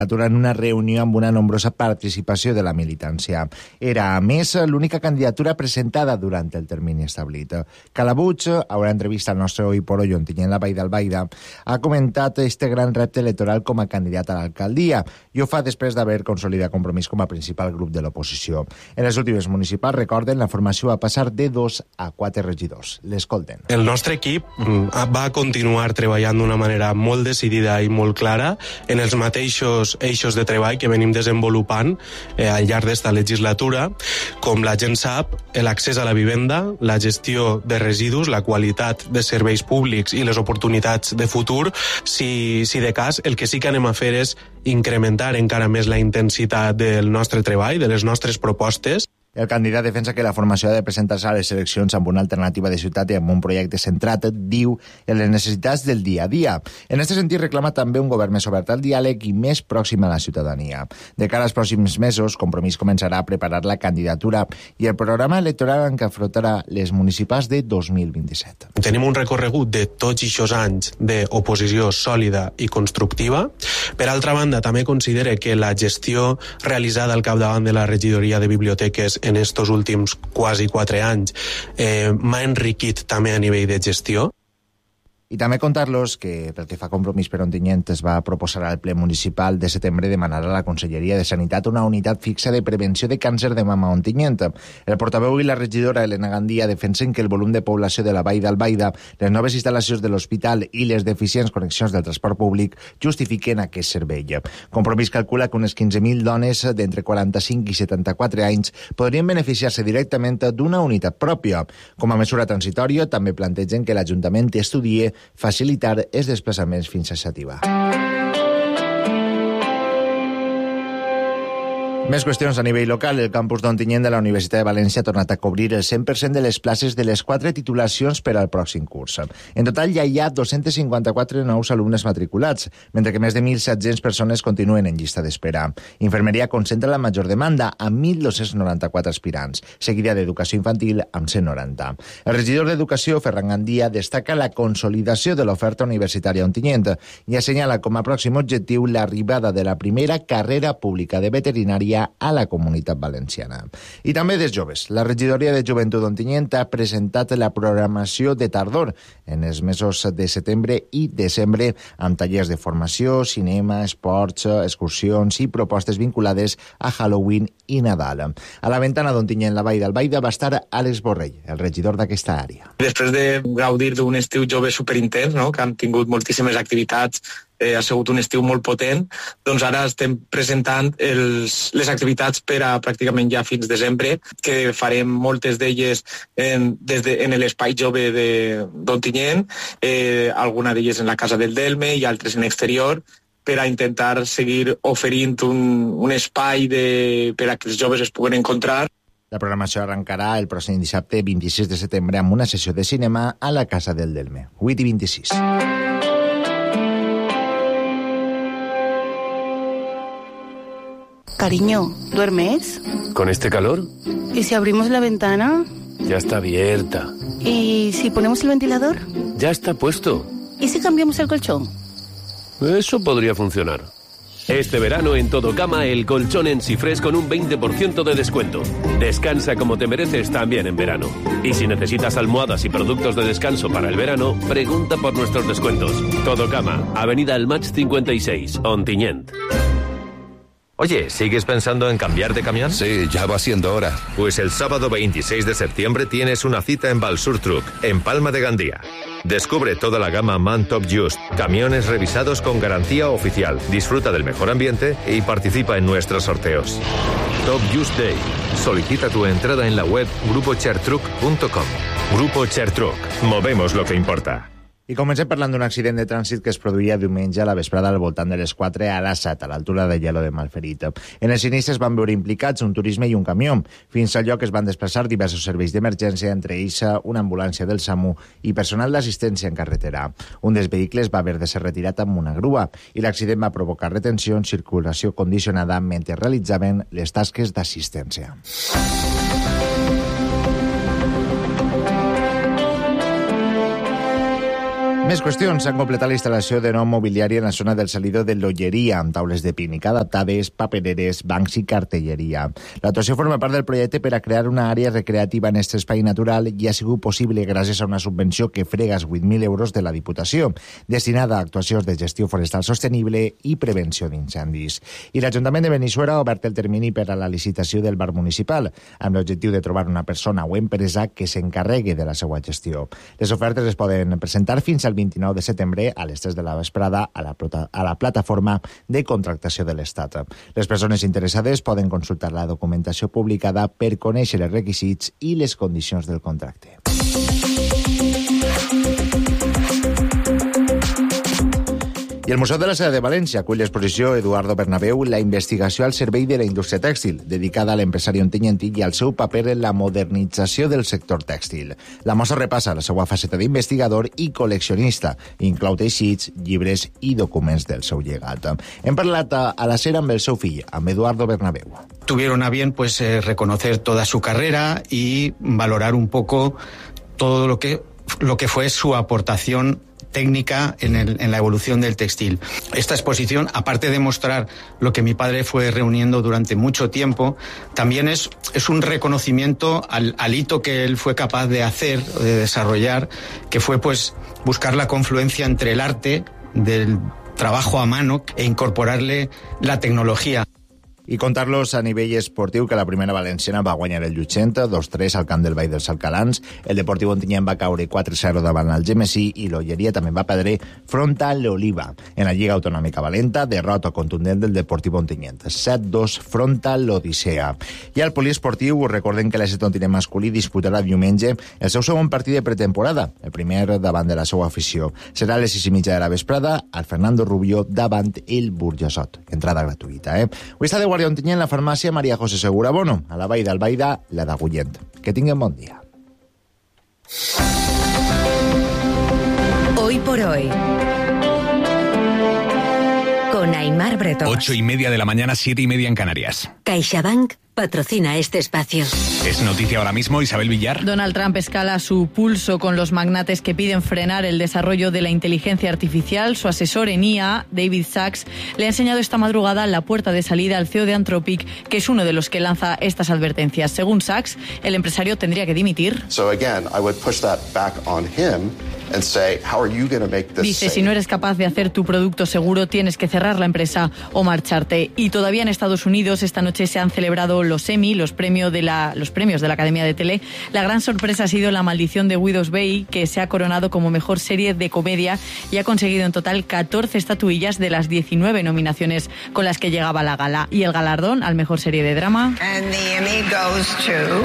en una reunió amb una nombrosa participació de la militància. Era, a més, l'única candidatura presentada durant el termini establit. Calabuig, a una entrevista al nostre Oi por Hoy, Ontinyent la Vall d'Albaida, ha comentat este gran repte electoral com a candidat a l'alcaldia i ho fa després d'haver consolidat Compromís com a principal grup de l'oposició. En les últimes municipals, recorden, la formació va passar de 2 a 4 regidors. L'escolten. El nostre equip va continuar treballant d'una manera molt decidida i molt clara en els mateixos eixos de treball que venim desenvolupant al llarg d'esta legislatura. Com la gent sap, l'accés a la vivenda, la gestió de residus, la qualitat de serveis públics i les oportunitats de futur, si de cas, el que sí que anem a fer és incrementar encara més la intensitat del nostre treball, de les nostres propostes. El candidat defensa que la formació ha de presentar-se a les eleccions amb una alternativa de ciutat i amb un projecte centrat, diu, en les necessitats del dia a dia. En aquest sentit, reclama també un govern més obert al diàleg i més pròxim a la ciutadania. De cara als pròxims mesos, Compromís començarà a preparar la candidatura i el programa electoral en què afrontarà les municipals de 2027. Tenim un recorregut de tots aquests anys d'oposició sòlida i constructiva. Per altra banda, també considere que la gestió realitzada al capdavant de la regidoria de biblioteques en estos últims quasi 4 anys m'ha enriquit també a nivell de gestió. I també contar-los que, pel que fa Compromís per Ontinyent, es va proposar al ple municipal de setembre demanar a la Conselleria de Sanitat una unitat fixa de prevenció de càncer de mama a Ontinyent. El portaveu i la regidora Elena Gandia defensen que el volum de població de la Vall d'Albaida, les noves instal·lacions de l'hospital i les deficients connexions del transport públic justifiquen aquest servei. Compromís calcula que unes 15.000 dones d'entre 45 i 74 anys podrien beneficiar-se directament d'una unitat pròpia. Com a mesura transitòria, també plantegen que l'Ajuntament estudie facilitar els desplaçaments fins a Xàtiva. Més qüestions a nivell local. El campus d'Ontinyent de la Universitat de València ha tornat a cobrir el 100% de les places de les 4 titulacions per al pròxim curs. En total ja hi ha 254 nous alumnes matriculats, mentre que més de 1.700 persones continuen en llista d'espera. Infermeria concentra la major demanda, amb 1.294 aspirants, seguida d'Educació Infantil amb 190. El regidor d'Educació, Ferran Gandia, destaca la consolidació de l'oferta universitària a Ontinyent i assenyala com a pròxim objectiu l'arribada de la primera carrera pública de veterinària a la comunitat valenciana. I també dels joves. La regidoria de Joventut d'Ontinyent ha presentat la programació de tardor en els mesos de setembre i desembre amb tallers de formació, cinema, esports, excursions i propostes vinculades a Halloween i Nadal. A la ventana d'Ontinyent, la Vall d'Albaida, va estar Àlex Borrell, el regidor d'aquesta àrea. Després de gaudir d'un estiu jove superintens, no?, que han tingut moltíssimes activitats, ha sigut un estiu molt potent, doncs ara estem presentant les activitats per a pràcticament ja fins desembre, que farem moltes d'elles en l'espai jove d'Ontinyent, alguna d'elles en la Casa del Delme i altres en exterior, per a intentar seguir oferint un espai per a que els joves es puguen encontrar. La programació arrencarà el pròxim dissabte 26 de setembre amb una sessió de cinema a la Casa del Delme, 8 i 26. Cariño, ¿duermes? ¿Con este calor? ¿Y si abrimos la ventana? Ya está abierta. ¿Y si ponemos el ventilador? Ya está puesto. ¿Y si cambiamos el colchón? Eso podría funcionar. Este verano en Todo Cama, el colchón en Sifres con un 20% de descuento. Descansa como te mereces también en verano. Y si necesitas almohadas y productos de descanso para el verano, pregunta por nuestros descuentos. Todo Cama, Avenida El Match 56, Ontinyent. Oye, ¿sigues pensando en cambiar de camión? Sí, ya va siendo hora. Pues el sábado 26 de septiembre tienes una cita en Balsur Truck, en Palma de Gandía. Descubre toda la gama MAN Top Just, camiones revisados con garantía oficial, disfruta del mejor ambiente y participa en nuestros sorteos. Top Just Day. Solicita tu entrada en la web grupochertruck.com. Grupo Chertruck. Movemos lo que importa. I comencem parlant d'un accident de trànsit que es produïa diumenge a la vesprada al voltant de les 4 a la 7, a l'altura de Lledó de Malferit. En els sinistres van veure implicats un turisme i un camió. Fins al lloc es van desplaçar diversos serveis d'emergència, entre ells una ambulància del SAMU i personal d'assistència en carretera. Un dels vehicles va haver de ser retirat amb una grua i l'accident va provocar retenció en circulació condicionada mentre realitzaven les tasques d'assistència. Més qüestions. S'han completat la instal·lació de nou mobiliari en la zona del Salido de l'Olleria, amb taules de pícnic adaptades, papereres, bancs i cartelleria. L'actuació forma part del projecte per a crear una àrea recreativa en aquest espai natural i ha sigut possible gràcies a una subvenció que frega els 8.000 euros de la Diputació, destinada a actuacions de gestió forestal sostenible i prevenció d'incendis. I l'Ajuntament de Benissuera ha obert el termini per a la licitació del bar municipal, amb l'objectiu de trobar una persona o empresa que s'encarregui de la seva gestió. Les ofertes es poden presentar fins al 29 de setembre a les 3 de la vesprada a la plataforma de contractació de l'Estat. Les persones interessades poden consultar la documentació publicada per conèixer els requisits i les condicions del contracte. I el Museu de la Seda de València acull l'exposició Eduardo Bernabéu, la investigació al servei de la indústria tèxtil, dedicada a l'empresari ontinyentí i al seu paper en la modernització del sector tèxtil. La mostra repassa la seva faceta d'investigador i col·leccionista, inclou teixits, llibres i documents del seu llegat. Hem parlat a la Sera amb el seu fill, amb Eduardo Bernabéu. Tuvieron a bien reconocer toda su carrera y valorar un poco todo lo que fue su aportación técnica en la evolución del textil. Esta exposición, aparte de mostrar lo que mi padre fue reuniendo durante mucho tiempo, también es un reconocimiento al hito que él fue capaz de hacer, de desarrollar, que fue buscar la confluencia entre el arte del trabajo a mano e incorporarle la tecnología. I contar-los a nivell esportiu que la primera valenciana va guanyar el Llutxent 2-3 al camp del Vall dels Alcalans, el Deportiu Ontinyent va caure 4-0 davant el Gemesí i l'Olleria també va perdre front a l'Oliva. En la Lliga Autonòmica Valenta, derrota contundent del Deportiu Ontinyent, 7-2 front a l'Odissea. I al poliesportiu, recorden que l'Esset Ontinyent masculí disputarà diumenge el seu segon partit de pretemporada, el primer davant de la seva afició. Serà a les 6:30 de la vesprada al Fernando Rubio davant el Burjassot. Entrada gratuïta, Avui està de guàrdia Ontinyent la farmàcia María José Segura Bono, a la Vall d'Albaida, la d'Agullent. Que tinguin bon dia. Hoy por hoy, con Aimar Bretón. 8:30 de la mañana, 7:30 en Canarias. CaixaBank patrocina este espacio. Es noticia ahora mismo, Isabel Villar. Donald Trump escala su pulso con los magnates que piden frenar el desarrollo de la inteligencia artificial. Su asesor en IA, David Sachs, le ha enseñado esta madrugada la puerta de salida al CEO de Anthropic, que es uno de los que lanza estas advertencias. Según Sachs, el empresario tendría que dimitir. Dice, si no eres capaz de hacer tu producto seguro, tienes que cerrar la empresa o marcharte. Y todavía en Estados Unidos, esta noche se han celebrado los Emmy, los premios de la Academia de Tele. La gran sorpresa ha sido La maldición de Widow's Bay, que se ha coronado como mejor serie de comedia y ha conseguido en total 14 estatuillas de las 19 nominaciones con las que llegaba a la gala. Y el galardón al mejor serie de drama. And the Emmy goes to...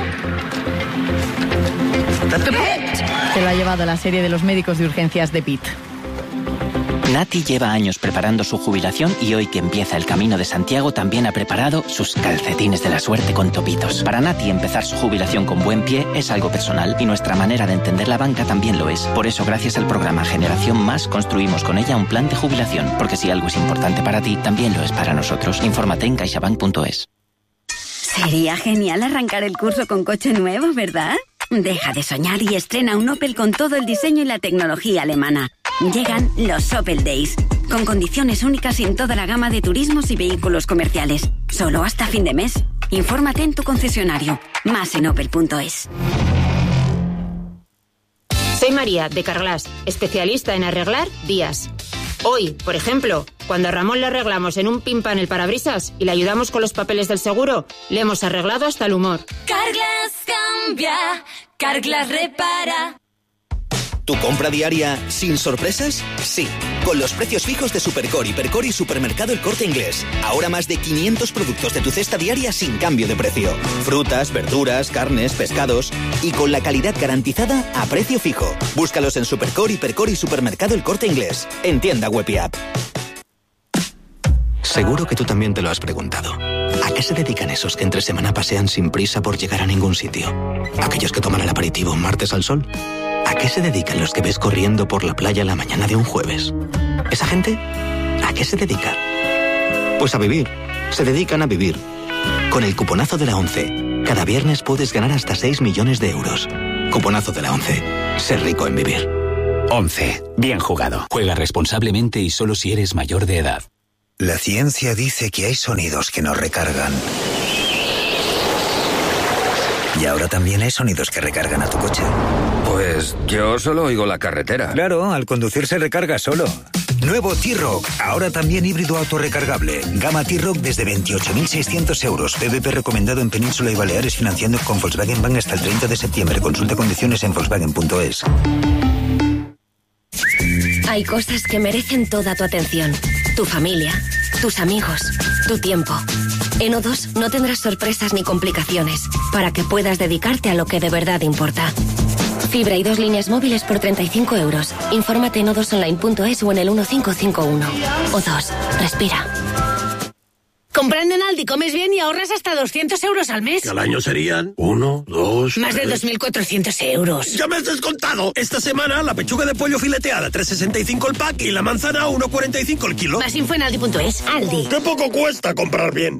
Se lo ha llevado la serie de los médicos de urgencias de Pitt. Nati lleva años preparando su jubilación y hoy que empieza el Camino de Santiago también ha preparado sus calcetines de la suerte con topitos. Para Nati empezar su jubilación con buen pie es algo personal y nuestra manera de entender la banca también lo es. Por eso gracias al programa Generación Más construimos con ella un plan de jubilación, porque si algo es importante para ti, también lo es para nosotros. Infórmate en caixabank.es. Sería genial arrancar el curso con coche nuevo, ¿verdad? Deja de soñar y estrena un Opel con todo el diseño y la tecnología alemana. Llegan los Opel Days, con condiciones únicas en toda la gama de turismos y vehículos comerciales. Solo hasta fin de mes. Infórmate en tu concesionario. Más en opel.es. Soy María, de Carglass, especialista en arreglar vías. Hoy, por ejemplo, cuando a Ramón le arreglamos en un pin-pan el parabrisas y le ayudamos con los papeles del seguro, le hemos arreglado hasta el humor. Carglass cambia, Carglass repara. ¿Tu compra diaria sin sorpresas? Sí, con los precios fijos de Supercore, Hipercor y Supermercado El Corte Inglés. Ahora más de 500 productos de tu cesta diaria sin cambio de precio. Frutas, verduras, carnes, pescados y con la calidad garantizada a precio fijo. Búscalos en Supercore, Hipercor y Supermercado El Corte Inglés. En tienda web y app. Seguro que tú también te lo has preguntado. ¿A qué se dedican esos que entre semana pasean sin prisa por llegar a ningún sitio? ¿Aquellos que toman el aperitivo un martes al sol? ¿A qué se dedican los que ves corriendo por la playa la mañana de un jueves? ¿Esa gente? ¿A qué se dedica? Pues a vivir. Se dedican a vivir. Con el cuponazo de la 11, cada viernes puedes ganar hasta 6 millones de euros. Cuponazo de la 11. Ser rico en vivir. 11. Bien jugado. Juega responsablemente y solo si eres mayor de edad. La ciencia dice que hay sonidos que nos recargan. Y ahora también hay sonidos que recargan a tu coche. Pues yo solo oigo la carretera. Claro, al conducir se recarga solo. Nuevo T-Roc, ahora también híbrido autorrecargable. Gama T-Roc desde 28.600 euros. PVP recomendado en Península y Baleares, financiando con Volkswagen Bank hasta el 30 de septiembre. Consulta condiciones en Volkswagen.es. Hay cosas que merecen toda tu atención. Tu familia, tus amigos, tu tiempo. En O2 no tendrás sorpresas ni complicaciones para que puedas dedicarte a lo que de verdad importa. Fibra y 2 líneas móviles por 35 euros. Infórmate en o2online.es o en el 1551. O2. Respira. Comprando en Aldi comes bien y ahorras hasta 200 euros al mes. Que al año serían 1, 2... Más de 2.400 euros. ¡Ya me has descontado! Esta semana la pechuga de pollo fileteada 3,65 el pack y la manzana 1,45 el kilo. Más info en Aldi.es. Aldi. ¡Qué poco cuesta comprar bien!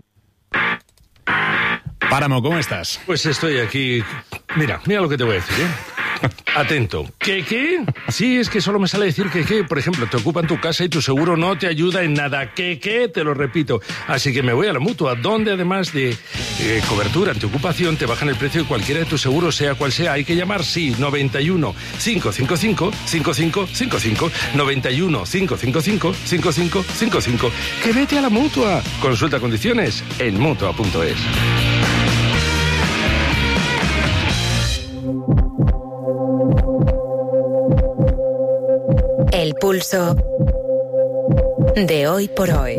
Páramo, ¿cómo estás? Pues estoy aquí... Mira lo que te voy a decir, ¿eh? Atento. ¿Qué? Sí, es que solo me sale decir que, por ejemplo, te ocupan tu casa y tu seguro no te ayuda en nada. ¿Qué? Te lo repito. Así que me voy a la Mutua, donde además de cobertura antiocupación, te bajan el precio de cualquiera de tus seguros, sea cual sea. Hay que llamar, sí, 91 555 5555. 91 555 5555. ¡Que vete a la Mutua! Consulta condiciones en Mutua.es. El pulso de hoy por hoy.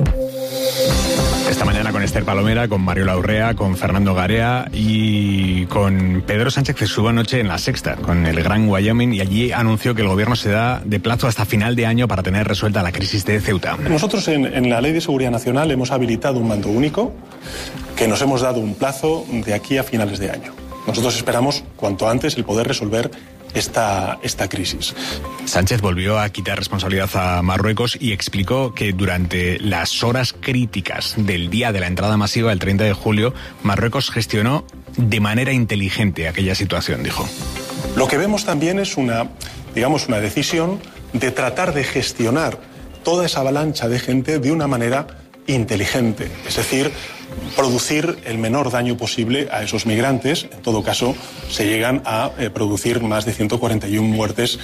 Esta mañana con Esther Palomera, con Mariola Urrea, con Fernando Garea y con Pedro Sánchez, que estuvo anoche en La Sexta, con el Gran Wyoming, y allí anunció que el gobierno se da de plazo hasta final de año para tener resuelta la crisis de Ceuta. Nosotros en la Ley de Seguridad Nacional hemos habilitado un mando único que nos hemos dado un plazo de aquí a finales de año. Nosotros esperamos cuanto antes el poder resolver esta crisis. Sánchez volvió a quitar responsabilidad a Marruecos y explicó que durante las horas críticas del día de la entrada masiva, el 30 de julio, Marruecos gestionó de manera inteligente aquella situación, dijo. Lo que vemos también es una decisión de tratar de gestionar toda esa avalancha de gente de una manera inteligente, es decir, producir el menor daño posible a esos migrantes. En todo caso, se llegan a producir más de 141 muertes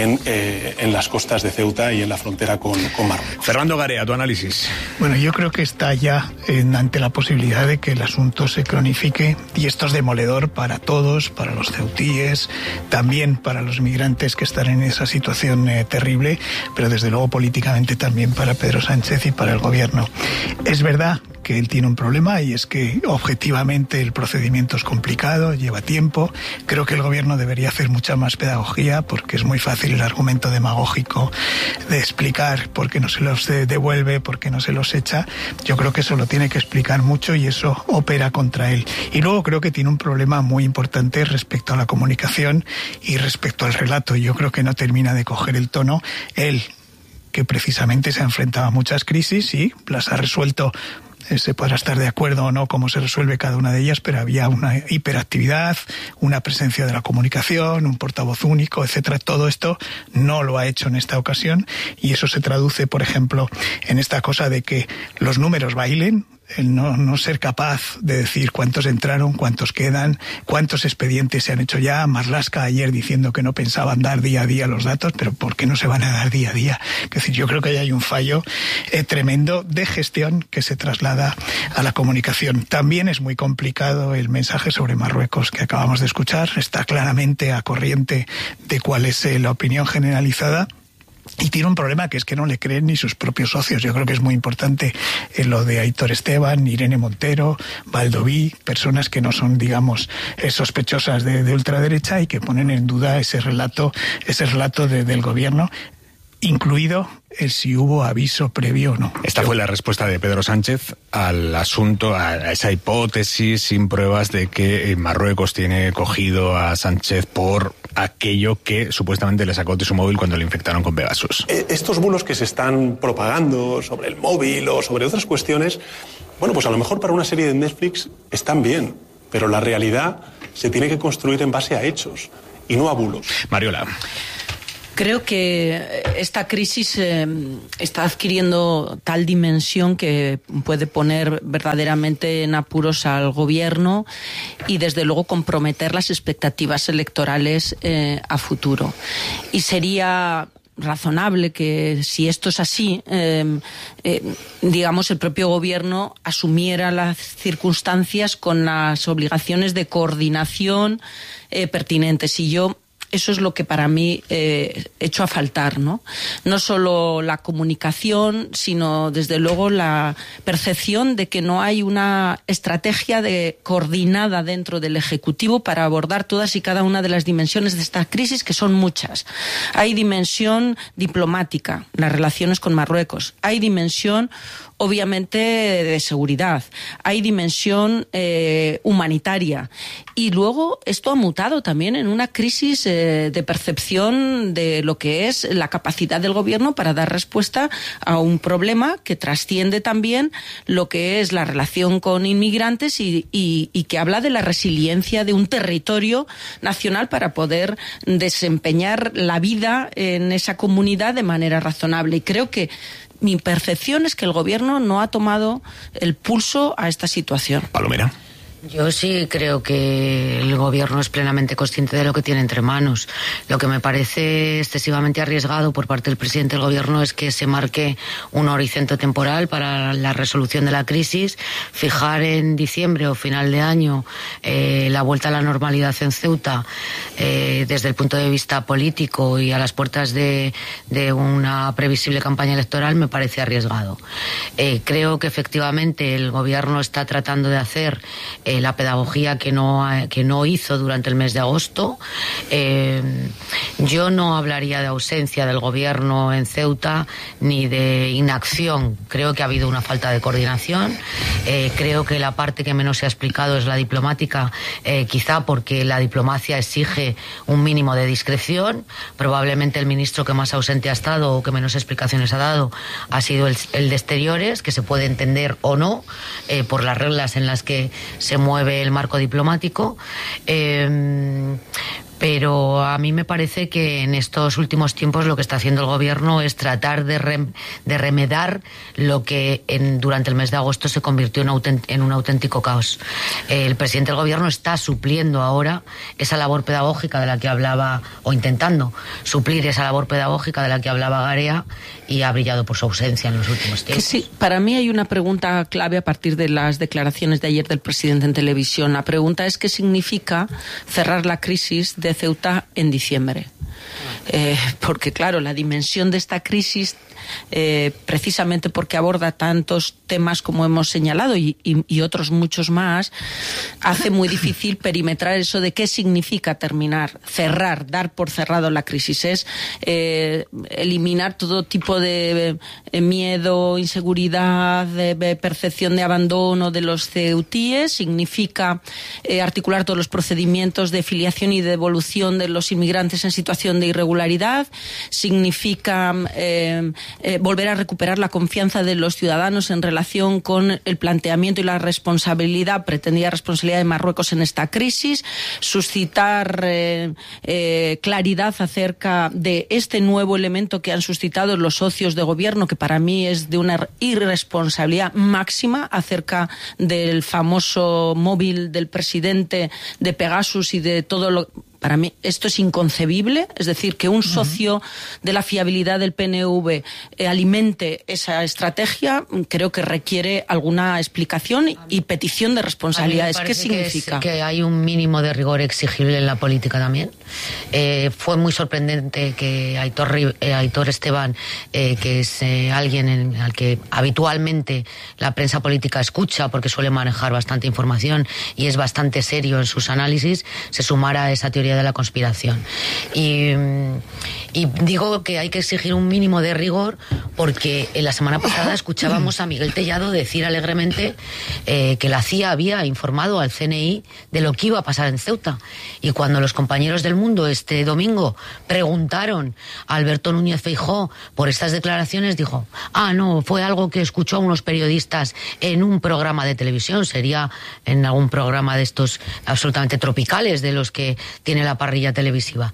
en las costas de Ceuta y en la frontera con Marruecos. Fernando Garea, tu análisis. Bueno, yo creo que está ya ante la posibilidad de que el asunto se cronifique, y esto es demoledor para todos, para los ceutíes, también para los migrantes que están en esa situación terrible, pero desde luego políticamente también para Pedro Sánchez y para el gobierno. Es verdad que él tiene un problema, y es que objetivamente el procedimiento es complicado, lleva tiempo. Creo que el gobierno debería hacer mucha más pedagogía, porque es muy fácil el argumento demagógico de explicar por qué no se los devuelve, por qué no se los echa. Yo creo que eso lo tiene que explicar mucho, y eso opera contra él. Y luego creo que tiene un problema muy importante respecto a la comunicación y respecto al relato. Yo creo que no termina de coger el tono. Él, que precisamente se ha enfrentado a muchas crisis y las ha resuelto. Se podrá estar de acuerdo o no cómo se resuelve cada una de ellas, pero había una hiperactividad, una presencia de la comunicación, un portavoz único, etcétera. Todo esto no lo ha hecho en esta ocasión, y eso se traduce, por ejemplo, en esta cosa de que los números bailen, el no ser capaz de decir cuántos entraron, cuántos quedan, cuántos expedientes se han hecho ya. Marlaska ayer diciendo que no pensaban dar día a día los datos, pero ¿por qué no se van a dar día a día? Es decir, yo creo que ahí hay un fallo tremendo de gestión que se traslada a la comunicación. También es muy complicado el mensaje sobre Marruecos que acabamos de escuchar. Está claramente a corriente de cuál es la opinión generalizada. Y tiene un problema, que es que no le creen ni sus propios socios. Yo creo que es muy importante lo de Aitor Esteban, Irene Montero, Baldoví, personas que no son, digamos, sospechosas de ultraderecha, y que ponen en duda ese relato del gobierno, incluido el si hubo aviso previo o no. Esta fue la respuesta de Pedro Sánchez al asunto, a esa hipótesis sin pruebas de que Marruecos tiene cogido a Sánchez por aquello que supuestamente le sacó de su móvil cuando le infectaron con Pegasus. Estos bulos que se están propagando sobre el móvil o sobre otras cuestiones, bueno, pues a lo mejor para una serie de Netflix están bien, pero la realidad se tiene que construir en base a hechos y no a bulos. Mariola. Creo que esta crisis está adquiriendo tal dimensión que puede poner verdaderamente en apuros al gobierno y desde luego comprometer las expectativas electorales a futuro. Y sería razonable que, si esto es así, digamos, el propio gobierno asumiera las circunstancias con las obligaciones de coordinación pertinentes. Y eso es lo que para mí echo a faltar, ¿no? No solo la comunicación, sino desde luego la percepción de que no hay una estrategia coordinada dentro del Ejecutivo para abordar todas y cada una de las dimensiones de esta crisis, que son muchas. Hay dimensión diplomática, las relaciones con Marruecos. Hay dimensión, obviamente, de seguridad. Hay dimensión humanitaria. Y luego esto ha mutado también en una crisis de percepción de lo que es la capacidad del gobierno para dar respuesta a un problema que trasciende también lo que es la relación con inmigrantes y que habla de la resiliencia de un territorio nacional para poder desempeñar la vida en esa comunidad de manera razonable. Y creo que mi percepción es que el gobierno no ha tomado el pulso a esta situación. Palomera. Yo sí creo que el gobierno es plenamente consciente de lo que tiene entre manos. Lo que me parece excesivamente arriesgado por parte del presidente del gobierno es que se marque un horizonte temporal para la resolución de la crisis, fijar en diciembre o final de año la vuelta a la normalidad en Ceuta desde el punto de vista político y a las puertas de una previsible campaña electoral me parece arriesgado. Creo que efectivamente el gobierno está tratando de hacer la pedagogía que no hizo durante el mes de agosto. Yo no hablaría de ausencia del gobierno en Ceuta ni de inacción. Creo que ha habido una falta de coordinación. Creo que la parte que menos se ha explicado es la diplomática, quizá porque la diplomacia exige un mínimo de discreción. Probablemente el ministro que más ausente ha estado o que menos explicaciones ha dado ha sido el de Exteriores, que se puede entender o no por las reglas en las que se mueve el marco diplomático. Pero a mí me parece que en estos últimos tiempos lo que está haciendo el gobierno es tratar de remediar lo que durante el mes de agosto se convirtió en un auténtico caos. El presidente del gobierno está supliendo ahora esa labor pedagógica de la que hablaba, o intentando suplir esa labor pedagógica de la que hablaba Garea, y ha brillado por su ausencia en los últimos tiempos. Sí, para mí hay una pregunta clave a partir de las declaraciones de ayer del presidente en televisión. La pregunta es: ¿qué significa cerrar la crisis de Ceuta en diciembre? Porque claro, la dimensión de esta crisis, precisamente porque aborda tantos temas como hemos señalado y otros muchos más, hace muy difícil perimetrar eso de qué significa terminar, cerrar, dar por cerrado la crisis. Es eliminar todo tipo de miedo, inseguridad, de percepción de abandono de los ceutíes. Significa articular todos los procedimientos de filiación y de devolución de los inmigrantes en situación de irregularidad. Significa volver a recuperar la confianza de los ciudadanos en relación con el planteamiento y la responsabilidad, pretendida responsabilidad de Marruecos en esta crisis, suscitar claridad acerca de este nuevo elemento que han suscitado los socios de gobierno, que para mí es de una irresponsabilidad máxima, acerca del famoso móvil del presidente, de Pegasus y de todo lo... Para mí esto es inconcebible, es decir, que un socio de la fiabilidad del PNV alimente esa estrategia, creo que requiere alguna explicación y petición de responsabilidades. ¿Qué significa? Que hay un mínimo de rigor exigible en la política también. Fue muy sorprendente que Aitor Esteban, que es alguien al que habitualmente la prensa política escucha porque suele manejar bastante información y es bastante serio en sus análisis, se sumara a esa teoría de la conspiración. Y digo que hay que exigir un mínimo de rigor porque en la semana pasada escuchábamos a Miguel Tellado decir alegremente que la CIA había informado al CNI de lo que iba a pasar en Ceuta. Y cuando los compañeros del Mundo este domingo preguntaron a Alberto Núñez Feijóo por estas declaraciones, dijo: no, fue algo que escuchó a unos periodistas en un programa de televisión, sería en algún programa de estos absolutamente tropicales de los que tiene la parrilla televisiva.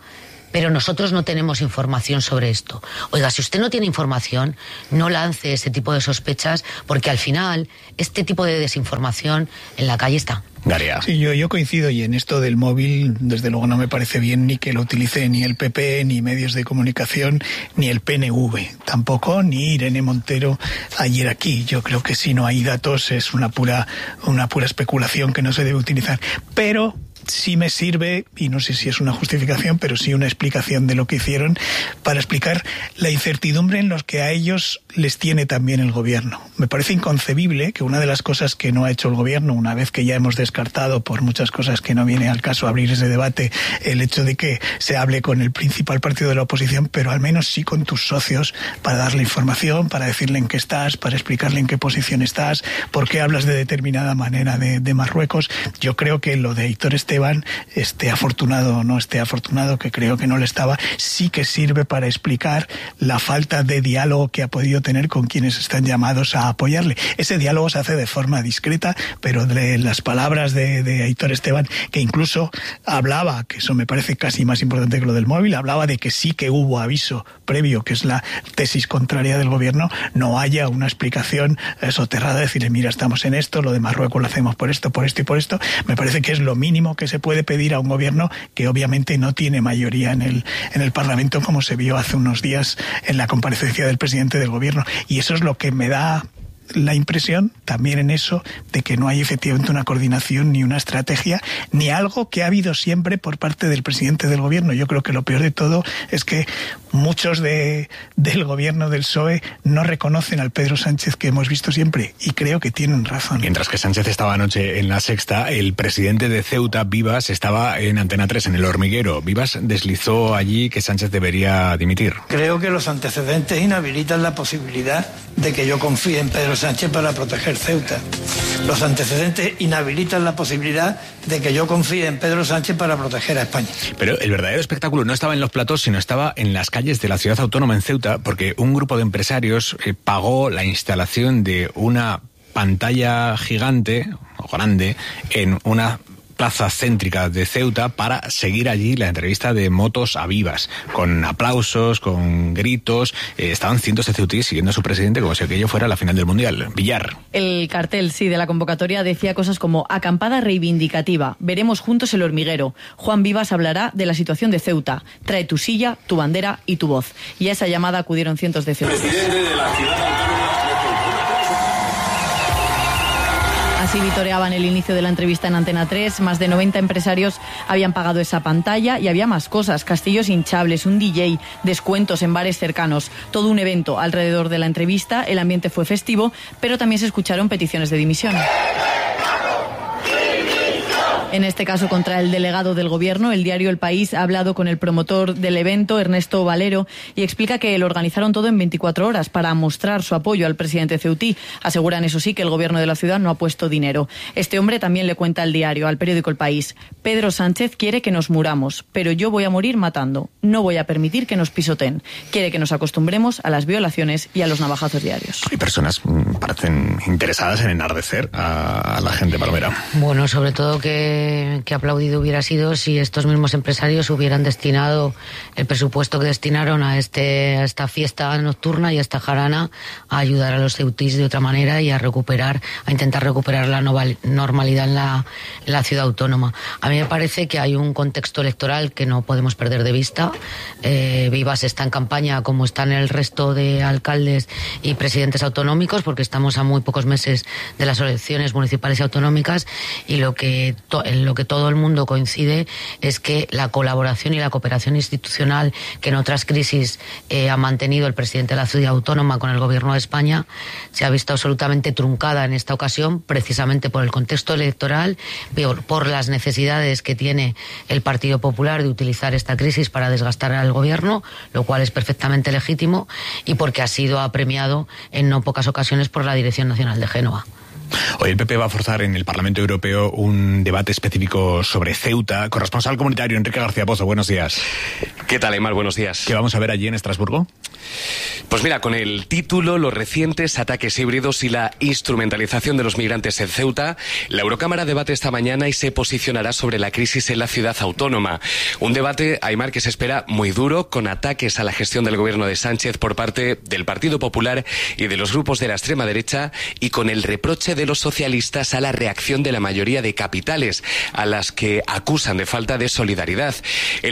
pero nosotros no tenemos información sobre esto. Oiga, si usted no tiene información, no lance ese tipo de sospechas, porque al final este tipo de desinformación en la calle está. Garea. Sí, yo coincido, y en esto del móvil, desde luego no me parece bien ni que lo utilice ni el PP, ni medios de comunicación, ni el PNV, tampoco, ni Irene Montero ayer aquí. Yo creo que si no hay datos es una pura especulación que no se debe utilizar. Pero sí me sirve, y no sé si es una justificación, pero sí una explicación de lo que hicieron, para explicar la incertidumbre en los que a ellos les tiene también el gobierno. Me parece inconcebible que una de las cosas que no ha hecho el gobierno, una vez que ya hemos descartado por muchas cosas que no viene al caso abrir ese debate, el hecho de que se hable con el principal partido de la oposición, pero al menos sí con tus socios, para darle información, para decirle en qué estás, para explicarle en qué posición estás, por qué hablas de determinada manera de Marruecos. Yo creo que lo de Aitor Esteban, esté afortunado o no esté afortunado, que creo que no lo estaba, sí que sirve para explicar la falta de diálogo que ha podido tener con quienes están llamados a apoyarle. Ese diálogo se hace de forma discreta, pero de las palabras de Aitor Esteban, que incluso hablaba, que eso me parece casi más importante que lo del móvil, hablaba de que sí que hubo aviso previo, que es la tesis contraria del gobierno, no haya una explicación soterrada de decirle, mira, estamos en esto, lo de Marruecos lo hacemos por esto y por esto. Me parece que es lo mínimo que se puede pedir a un gobierno que obviamente no tiene mayoría en el Parlamento, como se vio hace unos días en la comparecencia del presidente del gobierno. Y eso es lo que me da la impresión, también en eso, de que no hay efectivamente una coordinación, ni una estrategia, ni algo que ha habido siempre por parte del presidente del gobierno. Yo creo que lo peor de todo es que muchos del gobierno del PSOE no reconocen al Pedro Sánchez que hemos visto siempre, y creo que tienen razón. Mientras que Sánchez estaba anoche en La Sexta, el presidente de Ceuta, Vivas, estaba en Antena 3, en El Hormiguero. Vivas deslizó allí que Sánchez debería dimitir. Creo que los antecedentes inhabilitan la posibilidad de que yo confíe en Pedro Sánchez para proteger Ceuta. Los antecedentes inhabilitan la posibilidad de que yo confíe en Pedro Sánchez para proteger a España. Pero el verdadero espectáculo no estaba en los platós, sino estaba en las calles de la ciudad autónoma en Ceuta, porque un grupo de empresarios pagó la instalación de una pantalla gigante o grande en una plaza céntrica de Ceuta para seguir allí la entrevista de Motos a Vivas, con aplausos, con gritos. Estaban cientos de ceutíes siguiendo a su presidente como si aquello fuera la final del Mundial. Villar. El cartel, sí, de la convocatoria decía cosas como: acampada reivindicativa, veremos juntos El Hormiguero, Juan Vivas hablará de la situación de Ceuta, trae tu silla, tu bandera y tu voz. Y a esa llamada acudieron cientos de ceutíes. Presidente de la ciudad autónoma. Así vitoreaban el inicio de la entrevista en Antena 3. Más de 90 empresarios habían pagado esa pantalla, y había más cosas: castillos hinchables, un DJ, descuentos en bares cercanos. Todo un evento alrededor de la entrevista. El ambiente fue festivo, pero también se escucharon peticiones de dimisión. En este caso contra el delegado del gobierno. El diario El País ha hablado con el promotor del evento, Ernesto Valero, y explica que lo organizaron todo en 24 horas para mostrar su apoyo al presidente ceutí. Aseguran, eso sí, que el gobierno de la ciudad no ha puesto dinero. Este hombre también le cuenta al diario, al periódico El País: Pedro Sánchez quiere que nos muramos, pero yo voy a morir matando. No voy a permitir que nos pisoteen. Quiere que nos acostumbremos a las violaciones y a los navajazos diarios. Hay personas parecen interesadas en enardecer a la gente palomera. Bueno, sobre todo que aplaudido hubiera sido si estos mismos empresarios hubieran destinado el presupuesto que destinaron a esta fiesta nocturna y a esta jarana a ayudar a los ceutís de otra manera y a intentar recuperar la normalidad en la ciudad autónoma. A mí me parece que hay un contexto electoral que no podemos perder de vista. Vivas está en campaña, como están el resto de alcaldes y presidentes autonómicos, porque estamos a muy pocos meses de las elecciones municipales y autonómicas, y en lo que todo el mundo coincide es que la colaboración y la cooperación institucional que en otras crisis ha mantenido el presidente de la ciudad autónoma con el gobierno de España se ha visto absolutamente truncada en esta ocasión, precisamente por el contexto electoral, por las necesidades que tiene el Partido Popular de utilizar esta crisis para desgastar al gobierno, lo cual es perfectamente legítimo, y porque ha sido apremiado en no pocas ocasiones por la Dirección Nacional de Génova. Hoy el PP va a forzar en el Parlamento Europeo un debate específico sobre Ceuta. Corresponsal comunitario Enrique García Pozo, buenos días. ¿Qué tal, Aymar? Buenos días. ¿Qué vamos a ver allí en Estrasburgo? Pues mira, con el título Los recientes ataques híbridos y la instrumentalización de los migrantes en Ceuta, la Eurocámara debate esta mañana y se posicionará sobre la crisis en la ciudad autónoma. Un debate, Aymar, que se espera muy duro, con ataques a la gestión del gobierno de Sánchez por parte del Partido Popular y de los grupos de la extrema derecha, y con el reproche de los socialistas a la reacción de la mayoría de capitales, a las que acusan de falta de solidaridad. El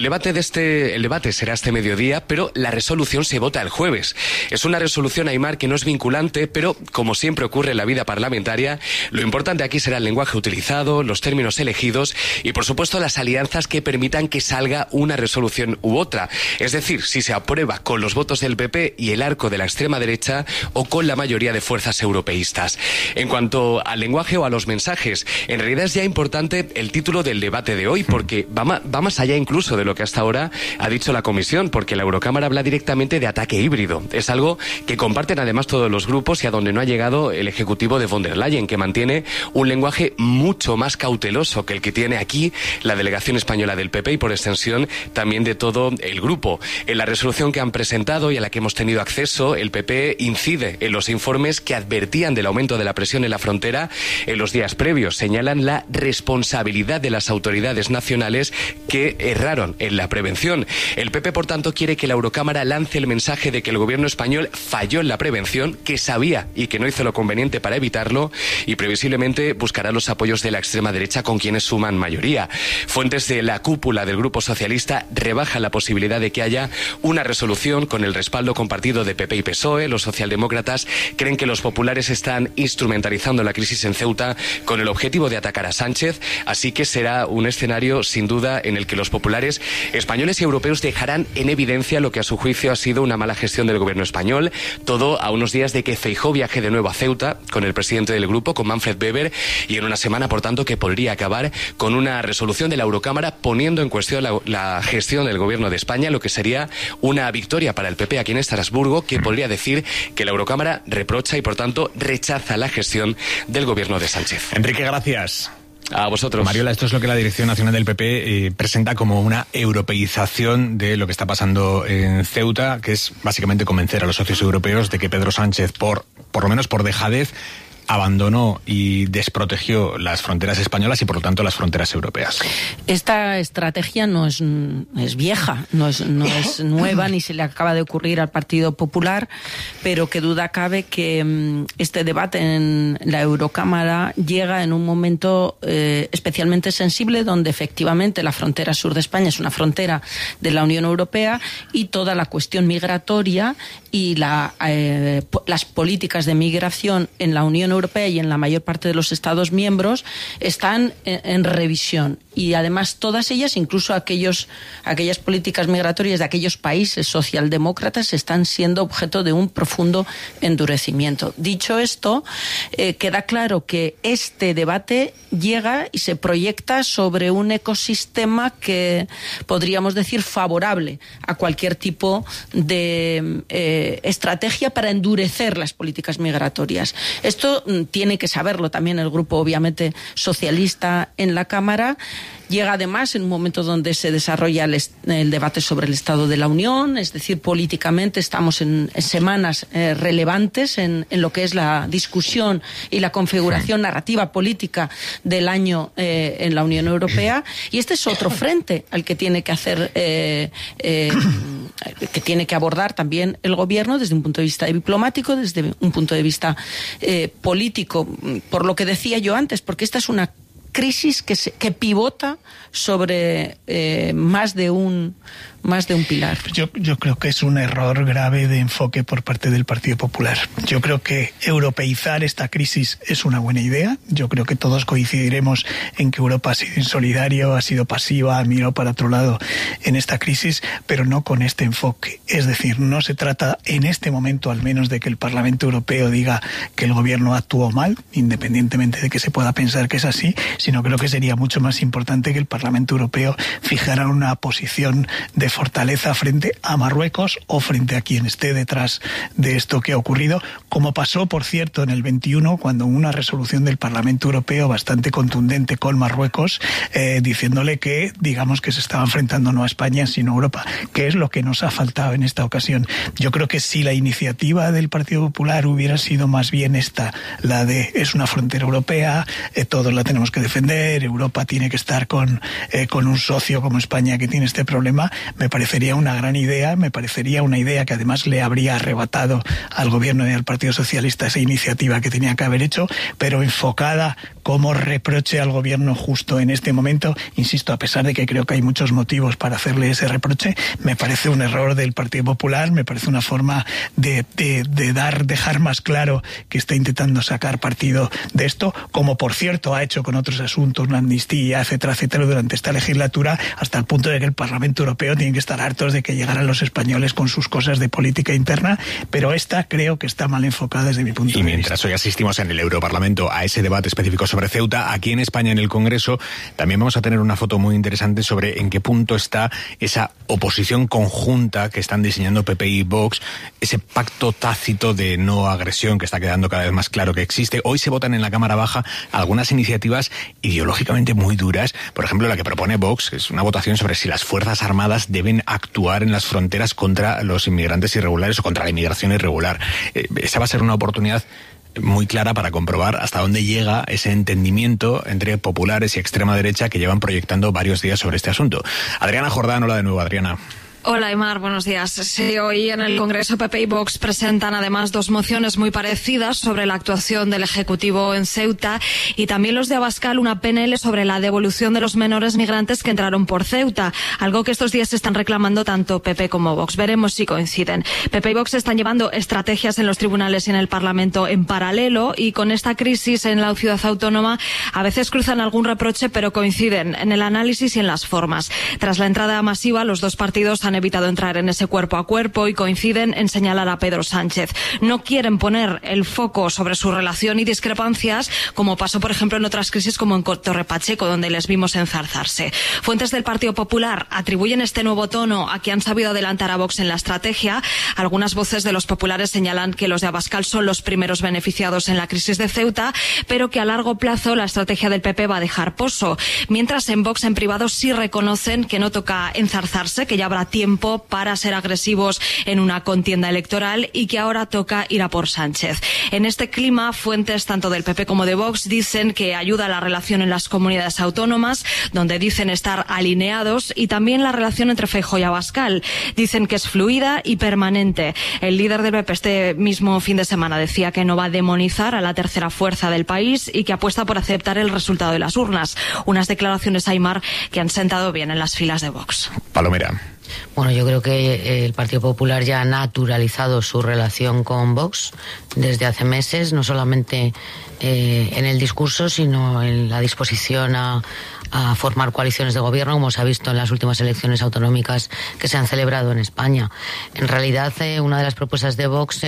debate será este mediodía, pero la resolución se vota el jueves. Es una resolución, Aymar, que no es vinculante, pero como siempre ocurre en la vida parlamentaria, lo importante aquí será el lenguaje utilizado, los términos elegidos y, por supuesto, las alianzas que permitan que salga una resolución u otra. Es decir, si se aprueba con los votos del PP y el arco de la extrema derecha o con la mayoría de fuerzas europeístas. En cuanto al lenguaje o a los mensajes, en realidad es ya importante el título del debate de hoy, porque va más allá incluso de lo que hasta ahora ha dicho la Comisión, porque la Eurocámara habla directamente de ataque híbrido. Es algo que comparten además todos los grupos y a donde no ha llegado el ejecutivo de von der Leyen, que mantiene un lenguaje mucho más cauteloso que el que tiene aquí la delegación española del PP y por extensión también de todo el grupo. En la resolución que han presentado y a la que hemos tenido acceso, el PP incide en los informes que advertían del aumento de la presión en la frontera en los días previos. Señalan la responsabilidad de las autoridades nacionales que erraron en la prevención. El PP, por tanto, quiere que la Eurocámara lance el mensaje de que el gobierno español falló en la prevención, que sabía y que no hizo lo conveniente para evitarlo, y previsiblemente buscará los apoyos de la extrema derecha con quienes suman mayoría. Fuentes de la cúpula del Grupo Socialista rebajan la posibilidad de que haya una resolución con el respaldo compartido de PP y PSOE. Los socialdemócratas creen que los populares están instrumentalizando la crisis en Ceuta con el objetivo de atacar a Sánchez, así que será un escenario sin duda en el que los populares españoles y europeos dejarán en evidencia lo que a su juicio ha sido una mala gestión del gobierno español, todo a unos días de que Feijóo viaje de nuevo a Ceuta con el presidente del grupo, con Manfred Weber, y en una semana, por tanto, que podría acabar con una resolución de la Eurocámara poniendo en cuestión la gestión del gobierno de España, lo que sería una victoria para el PP aquí en Estrasburgo, que podría decir que la Eurocámara reprocha y, por tanto, rechaza la gestión del gobierno de Sánchez. Enrique, gracias. A vosotros. Mariola, esto es lo que la Dirección Nacional del PP presenta como una europeización de lo que está pasando en Ceuta, que es básicamente convencer a los socios europeos de que Pedro Sánchez, por lo menos por dejadez, abandonó y desprotegió las fronteras españolas y, por lo tanto, las fronteras europeas. Esta estrategia no es vieja, no es nueva, ni se le acaba de ocurrir al Partido Popular, pero que duda cabe que este debate en la Eurocámara llega en un momento especialmente sensible, donde efectivamente la frontera sur de España es una frontera de la Unión Europea y toda la cuestión migratoria y las políticas de migración en la Unión Europea y en la mayor parte de los Estados miembros están en revisión. Y además todas ellas, incluso aquellas políticas migratorias de aquellos países socialdemócratas, están siendo objeto de un profundo endurecimiento. Dicho esto, queda claro que este debate llega y se proyecta sobre un ecosistema que podríamos decir favorable a cualquier tipo de estrategia para endurecer las políticas migratorias. Esto tiene que saberlo también el grupo, obviamente, socialista en la Cámara. Llega además en un momento donde se desarrolla el debate sobre el Estado de la Unión, es decir, políticamente estamos en semanas relevantes en lo que es la discusión y la configuración narrativa política del año en la Unión Europea, y este es otro frente al que tiene que hacer, que tiene que abordar también el gobierno desde un punto de vista diplomático, desde un punto de vista político, por lo que decía yo antes, porque esta es una crisis que pivota sobre más de un pilar. Yo creo que es un error grave de enfoque por parte del Partido Popular. Yo creo que europeizar esta crisis es una buena idea. Yo creo que todos coincidiremos en que Europa ha sido insolidaria, ha sido pasiva, ha mirado para otro lado en esta crisis, pero no con este enfoque. Es decir, no se trata en este momento al menos de que el Parlamento Europeo diga que el gobierno actuó mal, independientemente de que se pueda pensar que es así, sino creo que sería mucho más importante que el Parlamento Europeo fijara una posición de fortaleza frente a Marruecos o frente a quien esté detrás de esto que ha ocurrido, como pasó, por cierto, en el 21, cuando una resolución del Parlamento Europeo bastante contundente con Marruecos, diciéndole que, digamos, que se estaba enfrentando no a España, sino a Europa, que es lo que nos ha faltado en esta ocasión. Yo creo que si la iniciativa del Partido Popular hubiera sido más bien esta, la de es una frontera europea, todos la tenemos que defender, Europa tiene que estar con un socio como España que tiene este problema, me parecería una gran idea, me parecería una idea que además le habría arrebatado al gobierno y al Partido Socialista esa iniciativa que tenía que haber hecho, pero enfocada como reproche al gobierno justo en este momento, insisto, a pesar de que creo que hay muchos motivos para hacerle ese reproche, me parece un error del Partido Popular, me parece una forma de dejar más claro que está intentando sacar partido de esto, como por cierto ha hecho con otros asuntos, una amnistía, etcétera, etcétera, durante esta legislatura, hasta el punto de que el Parlamento Europeo tiene que estar hartos de que llegaran los españoles con sus cosas de política interna, pero esta creo que está mal enfocada desde mi punto de vista. Y mientras hoy asistimos en el Europarlamento a ese debate específico sobre Ceuta, aquí en España, en el Congreso, también vamos a tener una foto muy interesante sobre en qué punto está esa oposición conjunta que están diseñando PP y Vox, ese pacto tácito de no agresión que está quedando cada vez más claro que existe. Hoy se votan en la Cámara Baja algunas iniciativas ideológicamente muy duras, por ejemplo la que propone Vox, es una votación sobre si las Fuerzas Armadas deben actuar en las fronteras contra los inmigrantes irregulares o contra la inmigración irregular. Esa va a ser una oportunidad muy clara para comprobar hasta dónde llega ese entendimiento entre populares y extrema derecha que llevan proyectando varios días sobre este asunto. Adriana Jordán, hola de nuevo, Adriana. Hola, Aimar, buenos días. Sí, hoy en el Congreso PP y Vox presentan además dos mociones muy parecidas sobre la actuación del Ejecutivo en Ceuta y también los de Abascal una PNL sobre la devolución de los menores migrantes que entraron por Ceuta, algo que estos días están reclamando tanto PP como Vox. Veremos si coinciden. PP y Vox están llevando estrategias en los tribunales y en el Parlamento en paralelo y con esta crisis en la ciudad autónoma a veces cruzan algún reproche pero coinciden en el análisis y en las formas. Tras la entrada masiva, los dos partidos han evitado entrar en ese cuerpo a cuerpo y coinciden en señalar a Pedro Sánchez. No quieren poner el foco sobre su relación y discrepancias, como pasó, por ejemplo, en otras crisis como en Torre Pacheco, donde les vimos enzarzarse. Fuentes del Partido Popular atribuyen este nuevo tono a que han sabido adelantar a Vox en la estrategia. Algunas voces de los populares señalan que los de Abascal son los primeros beneficiados en la crisis de Ceuta, pero que a largo plazo la estrategia del PP va a dejar pozo. Mientras en Vox en privado sí reconocen que no toca enzarzarse, que ya habrá tiempo para ser agresivos en una contienda electoral y que ahora toca ir a por Sánchez. En este clima, fuentes tanto del PP como de Vox dicen que ayuda la relación en las comunidades autónomas, donde dicen estar alineados, y también la relación entre Feijóo y Abascal. Dicen que es fluida y permanente. El líder del PP este mismo fin de semana decía que no va a demonizar a la tercera fuerza del país y que apuesta por aceptar el resultado de las urnas. Unas declaraciones, Aimar, que han sentado bien en las filas de Vox. Palomera. Bueno, yo creo que el Partido Popular ya ha naturalizado su relación con Vox desde hace meses, no solamente en el discurso, sino en la disposición a formar coaliciones de gobierno, como se ha visto en las últimas elecciones autonómicas que se han celebrado en España. En realidad, una de las propuestas de Vox